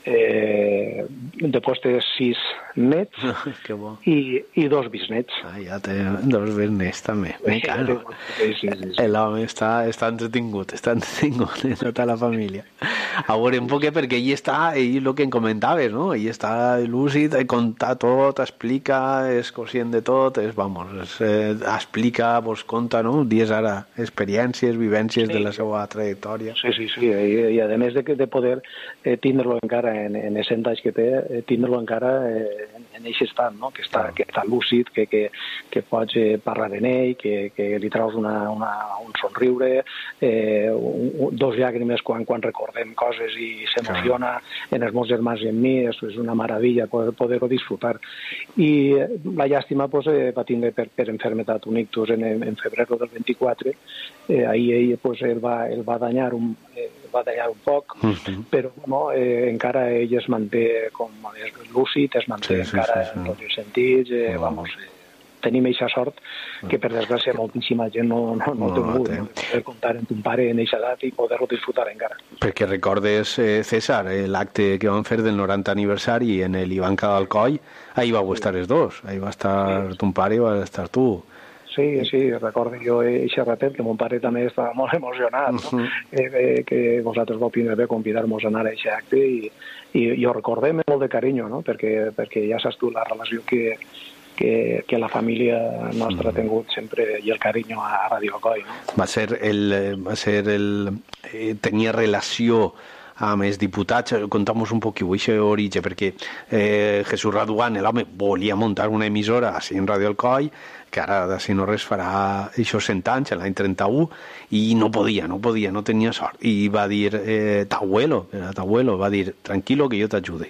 Eh, després té sis nets que bo. i, i dos bisnets. Ah, ja té dos bisnets també. Sí, claro. sí, sí, sí, sí. L'home està, està entretingut, està entretingut en tota la família. A veure, un poquet, perquè ell està, ell el que em comentaves, no? Ell està lúcid, conta tot, explica, és conscient de tot, és, vamos, és, eh, explica, vos conta, no? Dies ara, experiències, vivències sí. de la seva trajectòria. Sí, sí, sí, i, i a més de, de poder eh, tindre-lo encara en, en els cent anys que té, eh, tindre-lo encara eh, en, en aquest estat, no? Que està, que està lúcid, que, que, que pots eh, parlar en ell, que, que li traus una, una, un somriure, eh, un, dos llàgrimes quan, quan recordem coses i s'emociona en els meus germans i en mi, és una meravella poder, poder-ho disfrutar. I la llàstima pues, eh, va tindre per, per enfermetat un ictus en, en febrer del vint-i-quatre, eh, ahir ell pues, el, va, el va danyar un, eh, va danyar un poc, uh-huh. però no, eh, encara ell es manté com és lúcid, es manté sí, encara sí, sí, sí. en tots els sentits, eh, uh-huh. vamos, eh, tenim aquesta sort que per desgràcia moltíssima gent no, no, no, no té volgut no, poder comptar amb ton pare en aquesta edat i poder-lo disfrutar encara. Perquè recordes, eh, César, eh, l'acte que van fer del noranta aniversari en l'Ivanka d'Alcoi, ahí vau estar els dos, ahí va estar sí. ton pare i va estar tu. Sí, sí, recordo jo eixe ratet que mon pare també estava molt emocionat, no? Uh-huh. eh, eh, que vosaltres vau tindre bé convidar-nos a anar a aquest acte i, i, i ho recordem molt de carinyo, no? Perquè, perquè ja saps tu la relació que, que, que la família nostra ha tingut sempre i el carinyo a Radio Alcoi, no? Va ser el... Va ser el eh, tenia relació amb els diputats, contamos un poc aquest origen, perquè eh, Jesús Radugan, l'home, volia muntar una emissora així en Radio Alcoi, que ara, si no res, farà això cent anys, l'any trenta-u, i no podia, no podia, no tenia sort. I va dir, eh, t'abuelo, era t'abuelo, va dir, tranquilo, que jo t'ajude.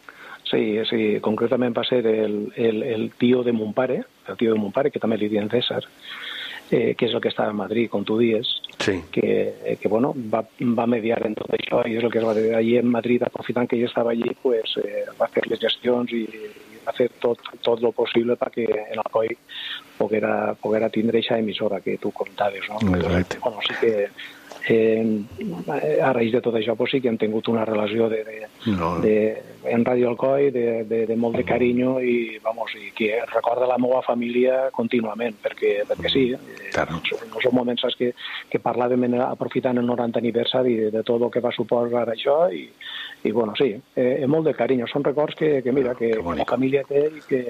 Sí, sí, concretament va ser el, el, el tio de mon pare, el tio de mon pare, que també li diuen César, eh, que és el que estava a Madrid, com tu dies, sí. que, que bueno, va, va mediar en tot això, i és el que es va dir allí en Madrid, aprofitant que ell estava allí, pues, eh, va fer les gestions i, i va fer tot, tot el possible perquè en Alcoi poguera, poguera tindre aquesta emissora que tu contaves, no? Exacte. Bueno, sí que eh, a raïs de tot això pues, sí que hem tingut una relació de, de, no. de, en Radio Alcoi de, de, de molt de carinyo i, vamos, i que recorda la meva família contínuament, perquè, perquè sí, eh, claro. no són moments saps, que, que parlàvem en, aprofitant el noranta aniversari de, de tot el que va suposar això i, i bueno, sí, eh, molt de carinyo, són records que, que mira, que, que la família té i, que,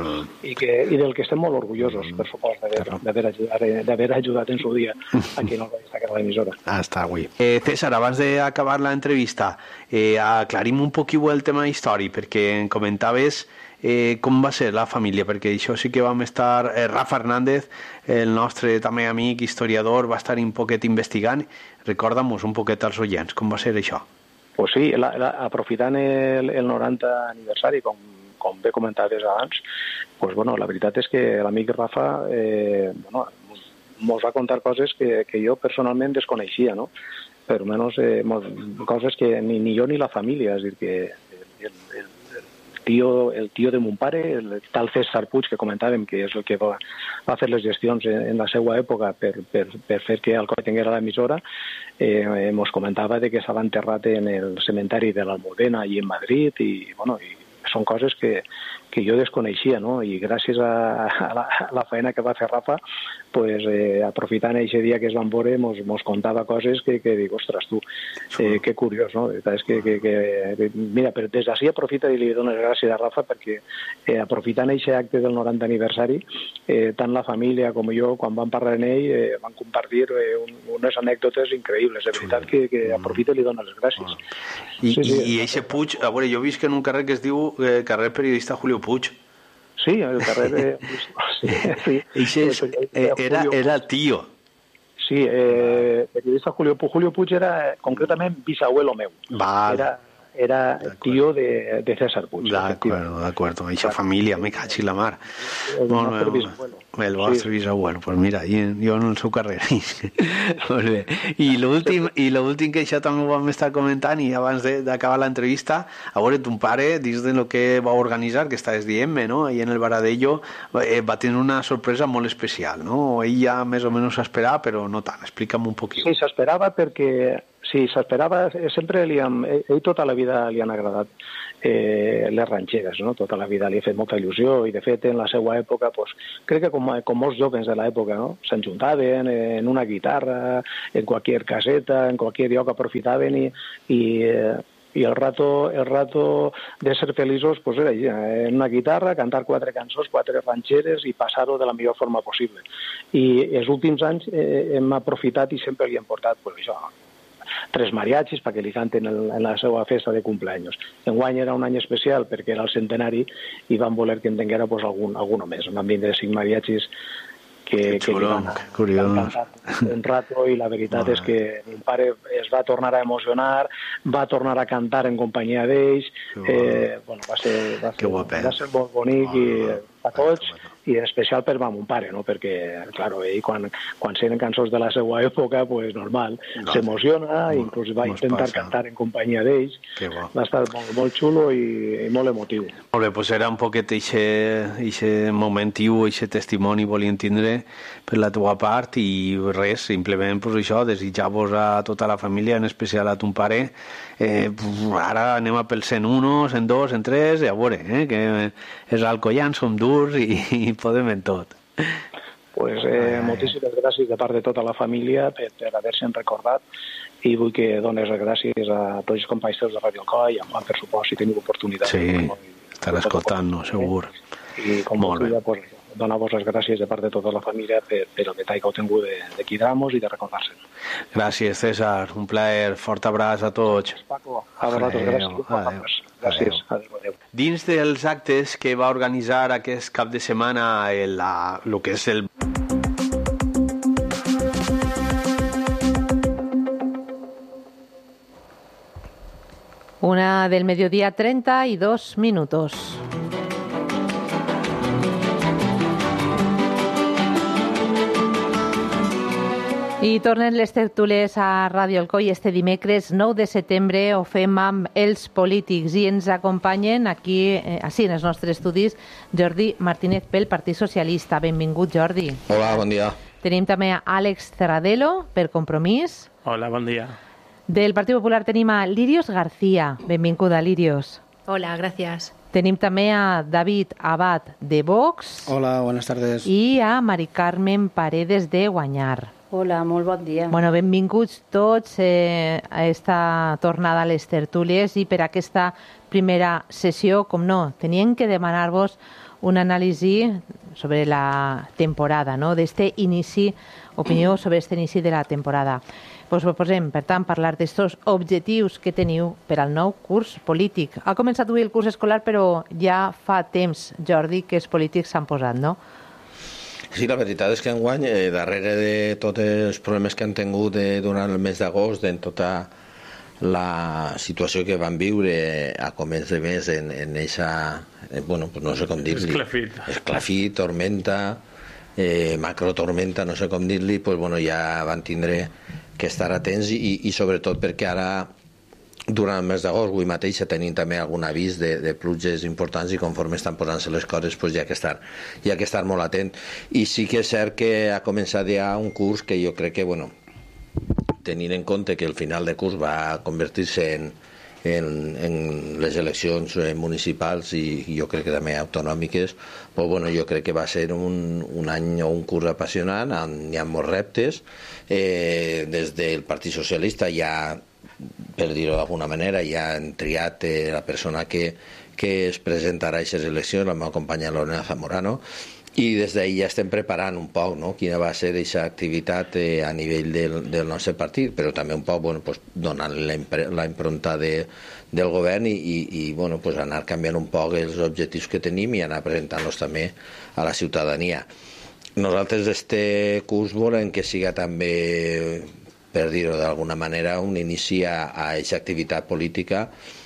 i, que, i del que estem molt orgullosos, per supost, d'haver ajudat, d'haver ajudat en su dia aquí en el país, a l'emissora. Ah, està, avui. Eh, César, abans d'acabar l'entrevista, eh, aclarim un poquí el tema històric, perquè em comentaves eh, com va ser la família, perquè això sí que vam estar, eh, Rafa Hernández, el nostre també amic historiador, va estar un poquet investigant. Recorda'm-nos un poquet als oients, com va ser això? Pues sí, la, la, aprofitant el, el noranta aniversari, com, com bé comentaves abans, pues bueno, la veritat és que l'amic Rafa eh, bueno, mos va contar coses que, que jo personalment desconeixia, no? Per almenys eh, coses que ni, ni jo ni la família, és a dir, que el, el, el, tio, el tio de mon pare, el tal César Puig, que comentàvem, que és el que va, va fer les gestions en, en la seva època per, per, per fer que Alcoi tinguera l'emissora, eh, mos comentava de que estava enterrat en el cementeri de l'Almudena i en Madrid, i, bueno, i són coses que, que jo desconeixia, no? I gràcies a, a, la, a la feina que va fer Rafa, pues, eh, aprofitant aquest dia que es van veure, mos, mos contava coses que, que dic, ostres, tu, eh, que curiós, no? És que, que, que, mira, però des d'ací aprofita i li dono les gràcies a Rafa perquè eh, aprofitant aquest acte del noranta aniversari, eh, tant la família com jo, quan vam parlar en ell, eh, van compartir eh, un, unes anècdotes increïbles. De veritat que, que aprofita i li dono les gràcies. I, sí, sí. I eixe Puig, a veure, jo visc en un carrer que es diu eh, carrer periodista Julio Puig. Sí, el carrer de... Sí, sí. Eixe és, eh, era, era tío. Sí, eh, periodista Julio Puig. Julio Puig era concretament bisabuelo meu. Val. Era, era tío de, de César Puig. De acuerdo, de acuerdo. Eixa família, me caig la mar. El Molt nostre bé, bisabuelo. el vostre bisabuelo. Pues mira, jo en el seu carrer. Molt bé. I l'últim, i l'últim que això també ho vam estar comentant, i abans de- d'acabar l'entrevista, a veure, ton pare, dins de lo que va organitzar, que estaves dient-me, no?, ahí en el Baradello, eh, va tenir una sorpresa molt especial, no? Ell ja més o menys s'esperava, però no tant. Explica'm un poquet. Sí, s'esperava perquè... Sí, s'esperava, sempre li han, ell tota la vida li han agradat eh, les ranxeres, no? Tota la vida li ha fet molta il·lusió i de fet en la seva època, pues, crec que com, com molts joves de l'època, no? S'enjuntaven en una guitarra, en qualsevol caseta, en qualsevol lloc aprofitaven i, i, eh, i el rato, el rato de ser feliços pues era allà, en una guitarra, cantar quatre cançons, quatre ranxeres i passar-ho de la millor forma possible. I els últims anys eh, hem aprofitat i sempre li hem portat pues, això, tres mariachis perquè li canten el, en la seva festa de cumpleaños. Enguany era un any especial perquè era el centenari i van voler que en tinguera pues, algun, algun més. Van vindre cinc mariachis que, que li van, li van cantar un rato i la veritat és que mon pare es va tornar a emocionar, va tornar a cantar en companyia d'ells, eh, bueno, va ser, va ser, va ser molt bonic i a tots, i en especial per mon pare, no? Perquè, claro, ell quan, quan senten cançons de la seva època, pues normal, No. s'emociona, inclús va mos intentar passa. cantar en companyia d'ells, Que bo. va estar molt, molt xulo i, i molt emotiu. Molt bé, doncs era un poquet eixe momentiu, eixe testimoni volien tindre per la teva part i res, simplement pues, això, desitjar-vos a tota la família, en especial a ton pare. Eh, ara anem a pel cent un, cent dos, cent tres, i a veure, eh, que els alcoians som durs i, i podem en tot. Pues, eh, moltíssimes gràcies de part de tota la família per, per haver-se'n recordat i vull que dones les gràcies a tots els companys teus de Radio Alcoi i a Juan, per supost, si teniu oportunitat. Sí, estarà escoltant-nos, segur. I com Molt bé. ja, pues, donar-vos les gràcies de part de tota la família per, per el detall que heu tingut de, de quidar-nos i de recordar-se. Gràcies, César, un plaer, fort abraç a tots. Paco, a vosaltres, gràcies. Adéu. Gràcies. Adéu, adéu. Dins dels actes que va organitzar aquest cap de setmana el, la, el que és el... Una del mediodía, treinta y dos minutos. I tornen les tertúlies a Ràdio Alcoi este dimecres nou de setembre. Ho fem amb els polítics i ens acompanyen aquí, eh, així en els nostres estudis, Jordi Martínez pel Partit Socialista. Benvingut, Jordi. Hola, bon dia. Tenim també a Àlex Cerradelo per Compromís. Hola, bon dia. Del Partit Popular tenim a Lirios García. Benvinguda, Lirios. Hola, gracias. Tenim també a David Abad de Vox Hola, buenas tardes. i a Mari Carmen Paredes de Guanyar. Hola, molt bon dia. Bueno, benvinguts tots eh, a esta tornada a les tertúlies i per aquesta primera sessió, com no, tenien que demanar-vos un anàlisi sobre la temporada, no? D'este inici, opinió sobre este inici de la temporada. Pues proposem, per tant, parlar d'estos objectius que teniu per al nou curs polític. Ha començat avui el curs escolar, però ja fa temps, Jordi, que els polítics s'han posat, no? Sí, la veritat és que enguany, eh, darrere de tots els problemes que han tingut eh, durant el mes d'agost, en tota la situació que van viure a començ de mes en, en eixa, eh, bueno, pues no sé com dir-li, Esclafit. esclafit, tormenta, eh, macrotormenta, no sé com dir-li, pues bueno, ja van tindre que estar atents i, i sobretot perquè ara durant el mes d'agost, avui mateix tenim també algun avís de, de pluges importants i conforme estan posant-se les coses pues hi ha que estar, hi ha que estar molt atent. I sí que és cert que ha començat ja un curs que jo crec que, bueno, tenint en compte que el final de curs va convertir-se en, en, en les eleccions municipals i jo crec que també autonòmiques, pues, bueno, jo crec que va ser un, un any o un curs apassionant, hi ha molts reptes, eh, des del Partit Socialista ja, per dir-ho d'alguna manera, ja han triat eh, la persona que, que es presentarà a aquestes eleccions, la meva companya Lorena Zamorano, i des d'ahir ja estem preparant un poc, no?, quina va ser aquesta activitat eh, a nivell del, del nostre partit, però també un poc, bueno, pues, donant la, impre, la impronta de, del govern i, i, i bueno, pues, anar canviant un poc els objectius que tenim i anar presentant-los també a la ciutadania. Nosaltres este curs volem que siga també, per dir-ho d'alguna manera, un inici a aquesta activitat política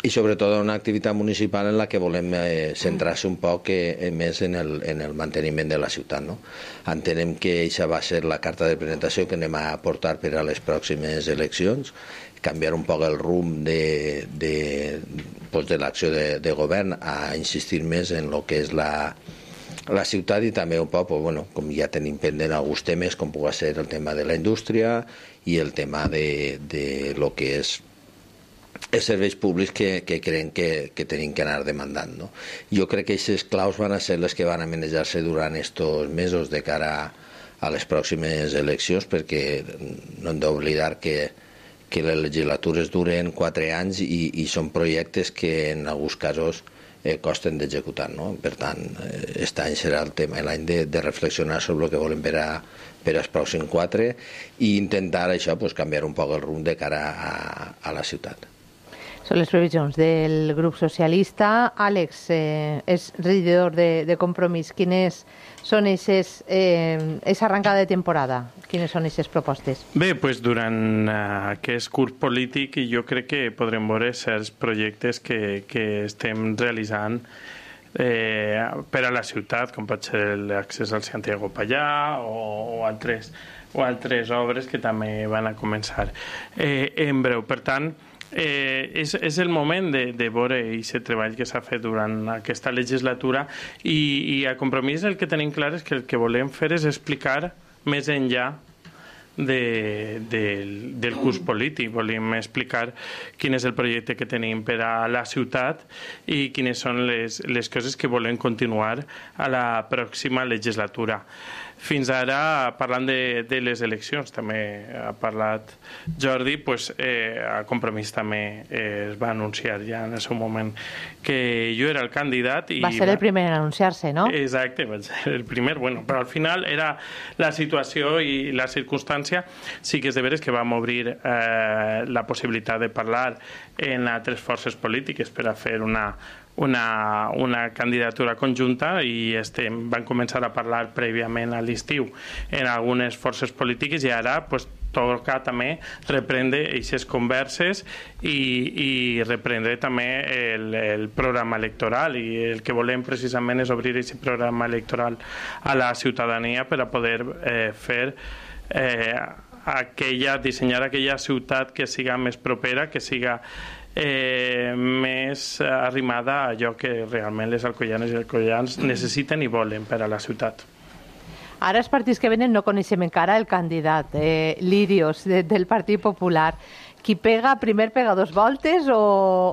i sobretot una activitat municipal en la que volem eh, centrar-se un poc eh, més en el, en el manteniment de la ciutat. No? Entenem que això va ser la carta de presentació que anem a portar per a les pròximes eleccions, canviar un poc el rumb de, de, pues de l'acció de, de govern a insistir més en el que és la, la ciutat i també un poc, pues, bueno, com ja tenim pendent alguns temes, com pugui ser el tema de la indústria i el tema de, de lo que és els serveis públics que, que creiem que, que tenim que anar demandant. No? Jo crec que aquestes claus van a ser les que van a manejar-se durant estos mesos de cara a, a les pròximes eleccions, perquè no hem d'oblidar que, que les legislatures duren quatre anys i, i són projectes que en alguns casos eh, costen d'executar. No? Per tant, aquest any serà el tema, l'any de, de reflexionar sobre el que volem per a per als pròxims quatre i intentar això, pues, canviar un poc el rumb de cara a, a la ciutat. Són les previsions del grup socialista. Àlex, eh, és regidor de, de Compromís. Quines són aquestes eh, arrencada de temporada? Quines són aquestes propostes? Bé, pues, durant uh, aquest curs polític jo crec que podrem veure certs projectes que, que estem realitzant Eh, per a la ciutat, com pot ser l'accés al Santiago Pallà o, o, altres, o altres obres que també van a començar eh, en breu. Per tant, eh, és, és el moment de, de veure aquest treball que s'ha fet durant aquesta legislatura i, i a Compromís el que tenim clar és que el que volem fer és explicar més enllà De, de, del curs polític. Volíem explicar quin és el projecte que tenim per a la ciutat i quines són les, les coses que volem continuar a la pròxima legislatura. Fins ara, parlant de, de les eleccions, també ha parlat Jordi, pues, eh, a Compromís també eh, es va anunciar ja en el seu moment que jo era el candidat. I va ser el primer en anunciar-se, no? Exacte, va ser el primer, bueno, però al final era la situació i la circumstància. Sí que és de veres que vam obrir eh, la possibilitat de parlar en altres forces polítiques per a fer una Una, una candidatura conjunta i estem, van començar a parlar prèviament a l'estiu en algunes forces polítiques i ara pues, toca també reprendre aquestes converses i, i reprendre també el, el programa electoral i el que volem precisament és obrir aquest programa electoral a la ciutadania per a poder eh, fer eh, aquella, dissenyar aquella ciutat que siga més propera, que siga Eh, més arrimada a allò que realment les alcoianes i alcoians necessiten i volen per a la ciutat. Ara els partits que venen no coneixem encara el candidat, eh, Lirios, de, del Partit Popular. Qui pega primer pega dos voltes o,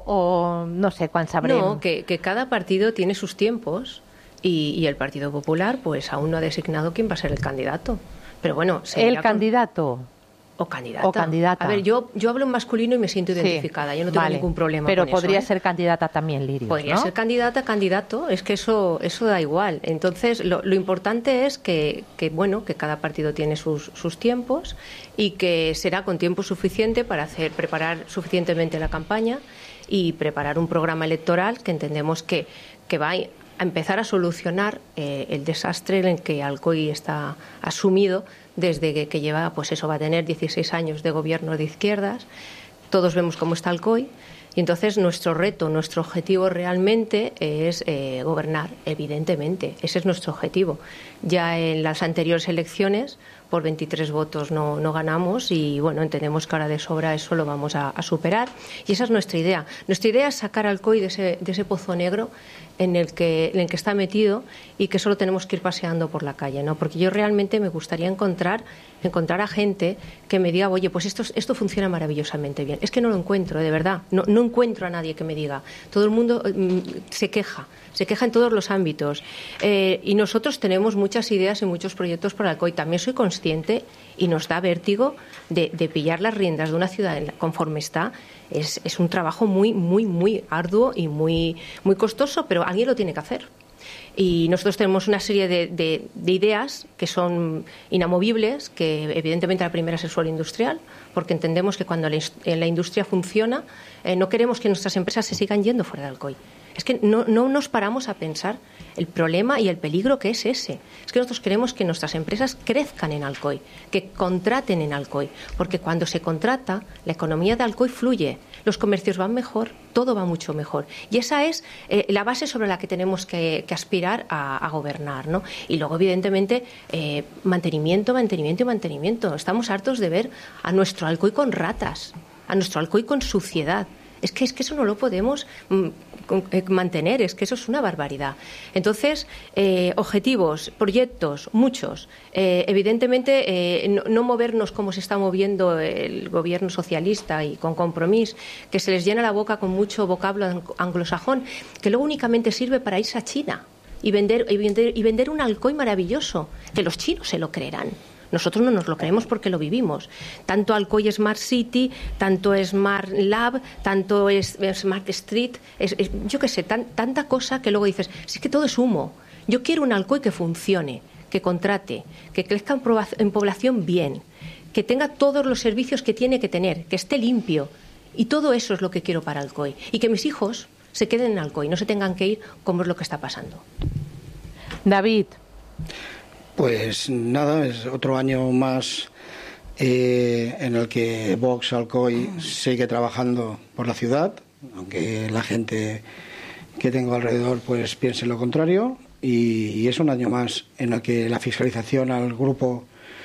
o no sé quan sabrem? No, que, que cada partido tiene sus tiempos y, y el Partido Popular pues aún no ha designado quién va a ser el candidato. Pero bueno, el con... candidato. O candidata. O candidata. A ver, yo, yo hablo en masculino y me siento identificada. Sí, yo no tengo vale. ningún problema Pero con podría eso, ¿eh? ser candidata también, Lirios, Podría ¿no? ser candidata, candidato. Es que eso, eso da igual. Entonces, lo, lo importante es que, que, bueno, que cada partido tiene sus, sus tiempos y que será con tiempo suficiente para hacer, preparar suficientemente la campaña y preparar un programa electoral que entendemos que, que va a empezar a solucionar eh, el desastre en el que Alcoy está asumido desde que, que lleva, pues eso va a tener dieciséis años de gobierno de izquierdas. Todos vemos cómo está Alcoy y entonces nuestro reto, nuestro objetivo realmente es eh, gobernar, evidentemente. Ese es nuestro objetivo. Ya en las anteriores elecciones por veintitrés votos no, no ganamos y bueno, entendemos que ahora de sobra eso lo vamos a, a superar y esa es nuestra idea. Nuestra idea es sacar a Alcoy de ese, de ese pozo negro en el que en el que está metido y que solo tenemos que ir paseando por la calle, ¿no? Porque yo realmente me gustaría encontrar encontrar a gente que me diga, oye, pues esto, esto funciona maravillosamente bien. Es que no lo encuentro, de verdad. No, no encuentro a nadie que me diga. Todo el mundo mm, se queja, se queja en todos los ámbitos. Eh, y nosotros tenemos muchas ideas y muchos proyectos para Alcoy. También soy consciente y nos da vértigo de, de pillar las riendas de una ciudad conforme está. Es, es un trabajo muy, muy, muy arduo y muy, muy costoso, pero alguien lo tiene que hacer. Y nosotros tenemos una serie de, de, de ideas que son inamovibles, que evidentemente la primera es el suelo industrial, porque entendemos que cuando la, la industria funciona, eh, no queremos que nuestras empresas se sigan yendo fuera de Alcoy. Es que no, no nos paramos a pensar el problema y el peligro que es ese. Es que nosotros queremos que nuestras empresas crezcan en Alcoy, que contraten en Alcoy, porque cuando se contrata, la economía de Alcoy fluye, los comercios van mejor, todo va mucho mejor. Y esa es eh, la base sobre la que tenemos que, que aspirar a, a gobernar, ¿no? Y luego, evidentemente, eh, mantenimiento, mantenimiento y mantenimiento. Estamos hartos de ver a nuestro Alcoy con ratas, a nuestro Alcoy con suciedad. Es que, es que eso no lo podemos mm, mantener, es que eso es una barbaridad. Entonces, eh, objetivos, proyectos, muchos. Eh, evidentemente, eh, no, no movernos como se está moviendo el gobierno socialista y con Compromís, que se les llena la boca con mucho vocablo anglosajón, que luego únicamente sirve para irse a China y vender, y vender, y vender un Alcoy maravilloso, que los chinos se lo creerán. Nosotros no nos lo creemos porque lo vivimos. Tanto Alcoy Smart City, tanto Smart Lab, tanto es Smart Street, es, es, yo qué sé, tan, tanta cosa que luego dices, sí, es que todo es humo. Yo quiero un Alcoy que funcione, que contrate, que crezca en, en población bien, que tenga todos los servicios que tiene que tener, que esté limpio. Y todo eso es lo que quiero para Alcoy. Y que mis hijos se queden en Alcoy, no se tengan que ir como es lo que está pasando. David. Pues nada, es otro año más eh, en el que Vox Alcoy sigue trabajando por la ciudad, aunque la gente que tengo alrededor pues piense lo contrario, y, y es un año más en el que la fiscalización al grupo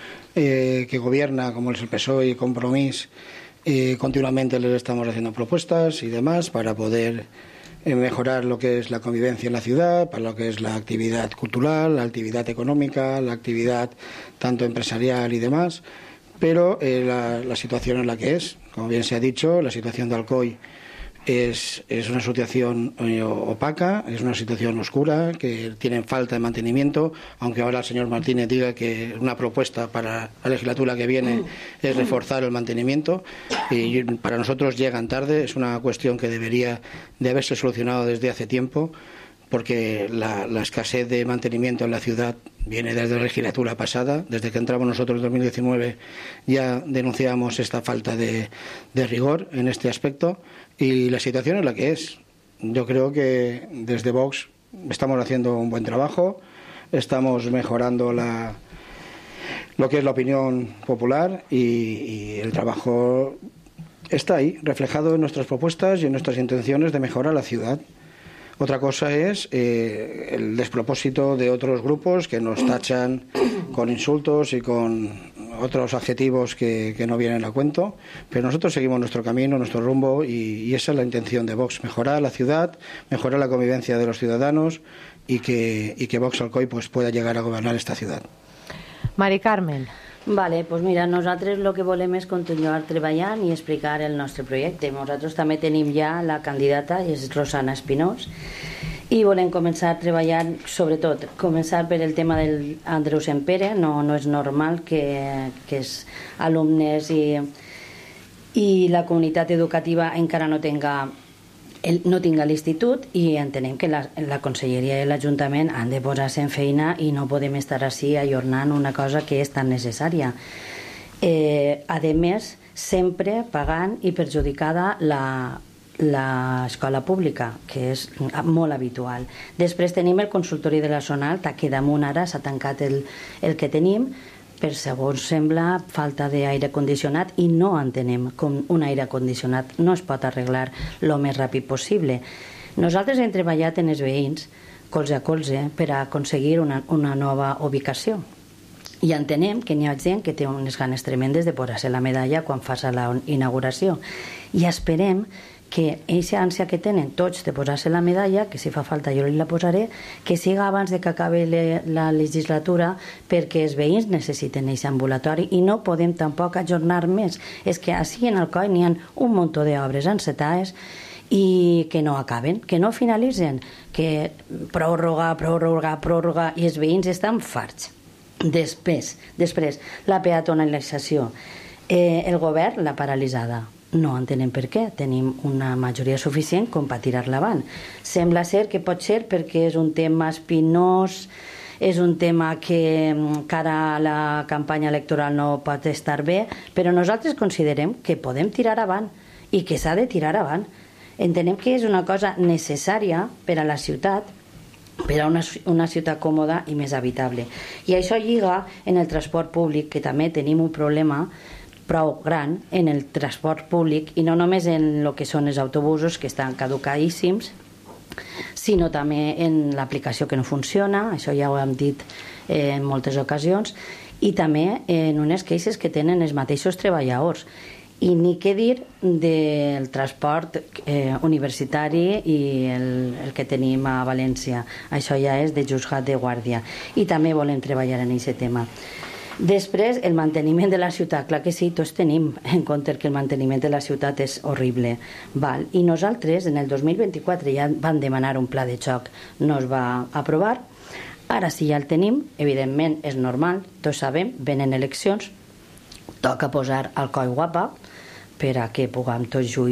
eh, que gobierna, como es el P S O E y Compromís, eh, continuamente les estamos haciendo propuestas y demás para poder mejorar lo que es la convivencia en la ciudad, para lo que es la actividad cultural, la actividad económica, la actividad tanto empresarial y demás, pero eh, la, la situación en la que es, como bien se ha dicho, la situación de Alcoy es, es una situación eh, opaca, es una situación oscura, que tiene falta de mantenimiento, aunque ahora el señor Martínez diga que una propuesta para la legislatura que viene es reforzar el mantenimiento, y para nosotros llegan tarde, es una cuestión que debería de haberse solucionado desde hace tiempo, porque la, la escasez de mantenimiento en la ciudad viene desde la legislatura pasada. Desde que entramos nosotros en dos mil diecinueve ya denunciamos esta falta de, de rigor en este aspecto, y la situación es la que es. Yo creo que desde Vox estamos haciendo un buen trabajo, estamos mejorando la, lo que es la opinión popular, y, y el trabajo está ahí, reflejado en nuestras propuestas y en nuestras intenciones de mejorar la ciudad. Otra cosa es eh, el despropósito de otros grupos que nos tachan con insultos y con otros adjetivos que, que no vienen a cuento, pero nosotros seguimos nuestro camino, nuestro rumbo, y, y esa es la intención de Vox, mejorar la ciudad, mejorar la convivencia de los ciudadanos, y que, y que Vox Alcoy pues, pueda llegar a gobernar esta ciudad. Mari Carmen. Vale, doncs mira, nosaltres el que volem és continuar treballant i explicar el nostre projecte. Nosaltres també tenim ja la candidata, és Rosana Espinós, i volem començar treballant, sobretot, començar per el tema del Andreu Sempere. No, no és normal que, que els alumnes i, i la comunitat educativa encara no tenga el, no tinga l'institut, i entenem que la, la Conselleria i l'Ajuntament han de posar-se en feina i no podem estar així ajornant una cosa que és tan necessària. Eh, a més, sempre pagant i perjudicada la, l'escola pública, que és molt habitual. Després tenim el consultori de la zona alta, que damunt ara s'ha tancat el, el que tenim, per segons sembla falta d'aire condicionat, i no entenem com un aire condicionat no es pot arreglar el més ràpid possible. Nosaltres hem treballat en els veïns colze a colze per a aconseguir una, una nova ubicació, i entenem que n'hi ha gent que té unes ganes tremendes de posar-se la medalla quan faci la inauguració, i esperem que aquesta ànsia que tenen tots de posar-se la medalla, que si fa falta jo li la posaré, que siga abans de que acabi la legislatura, perquè els veïns necessiten aquest ambulatori i no podem tampoc ajornar més. És que així en Alcoi n'hi ha un munt d'obres encetades i que no acaben, que no finalitzen, que pròrroga, pròrroga, pròrroga, i els veïns estan farts. Després, després la peatonalització. Eh, el govern l'ha paralitzada. No entenem per què. Tenim una majoria suficient com per tirar-la avant. Sembla ser que pot ser perquè és un tema espinós, és un tema que cara a la campanya electoral no pot estar bé, però nosaltres considerem que podem tirar avant i que s'ha de tirar avant. Entenem que és una cosa necessària per a la ciutat, per a una, una ciutat còmoda i més habitable. I això lliga en el transport públic, que també tenim un problema prou gran en el transport públic, i no només en el que són els autobusos, que estan caducadíssims, sinó també en l'aplicació que no funciona, això ja ho hem dit eh, en moltes ocasions, i també en unes queixes que tenen els mateixos treballadors. I ni què dir del transport eh, universitari i el, el que tenim a València. Això ja és de juzgat de guàrdia. I també volem treballar en aquest tema. Després, el manteniment de la ciutat. Clar que sí, tots tenim en compte que el manteniment de la ciutat és horrible. Val. I nosaltres, en el dos mil vint-i-quatre, ja van demanar un pla de xoc. No es va aprovar. Ara sí ja el tenim. Evidentment, és normal. Tots sabem, venen eleccions. Toca posar al coll guapa per a que puguem tots lluir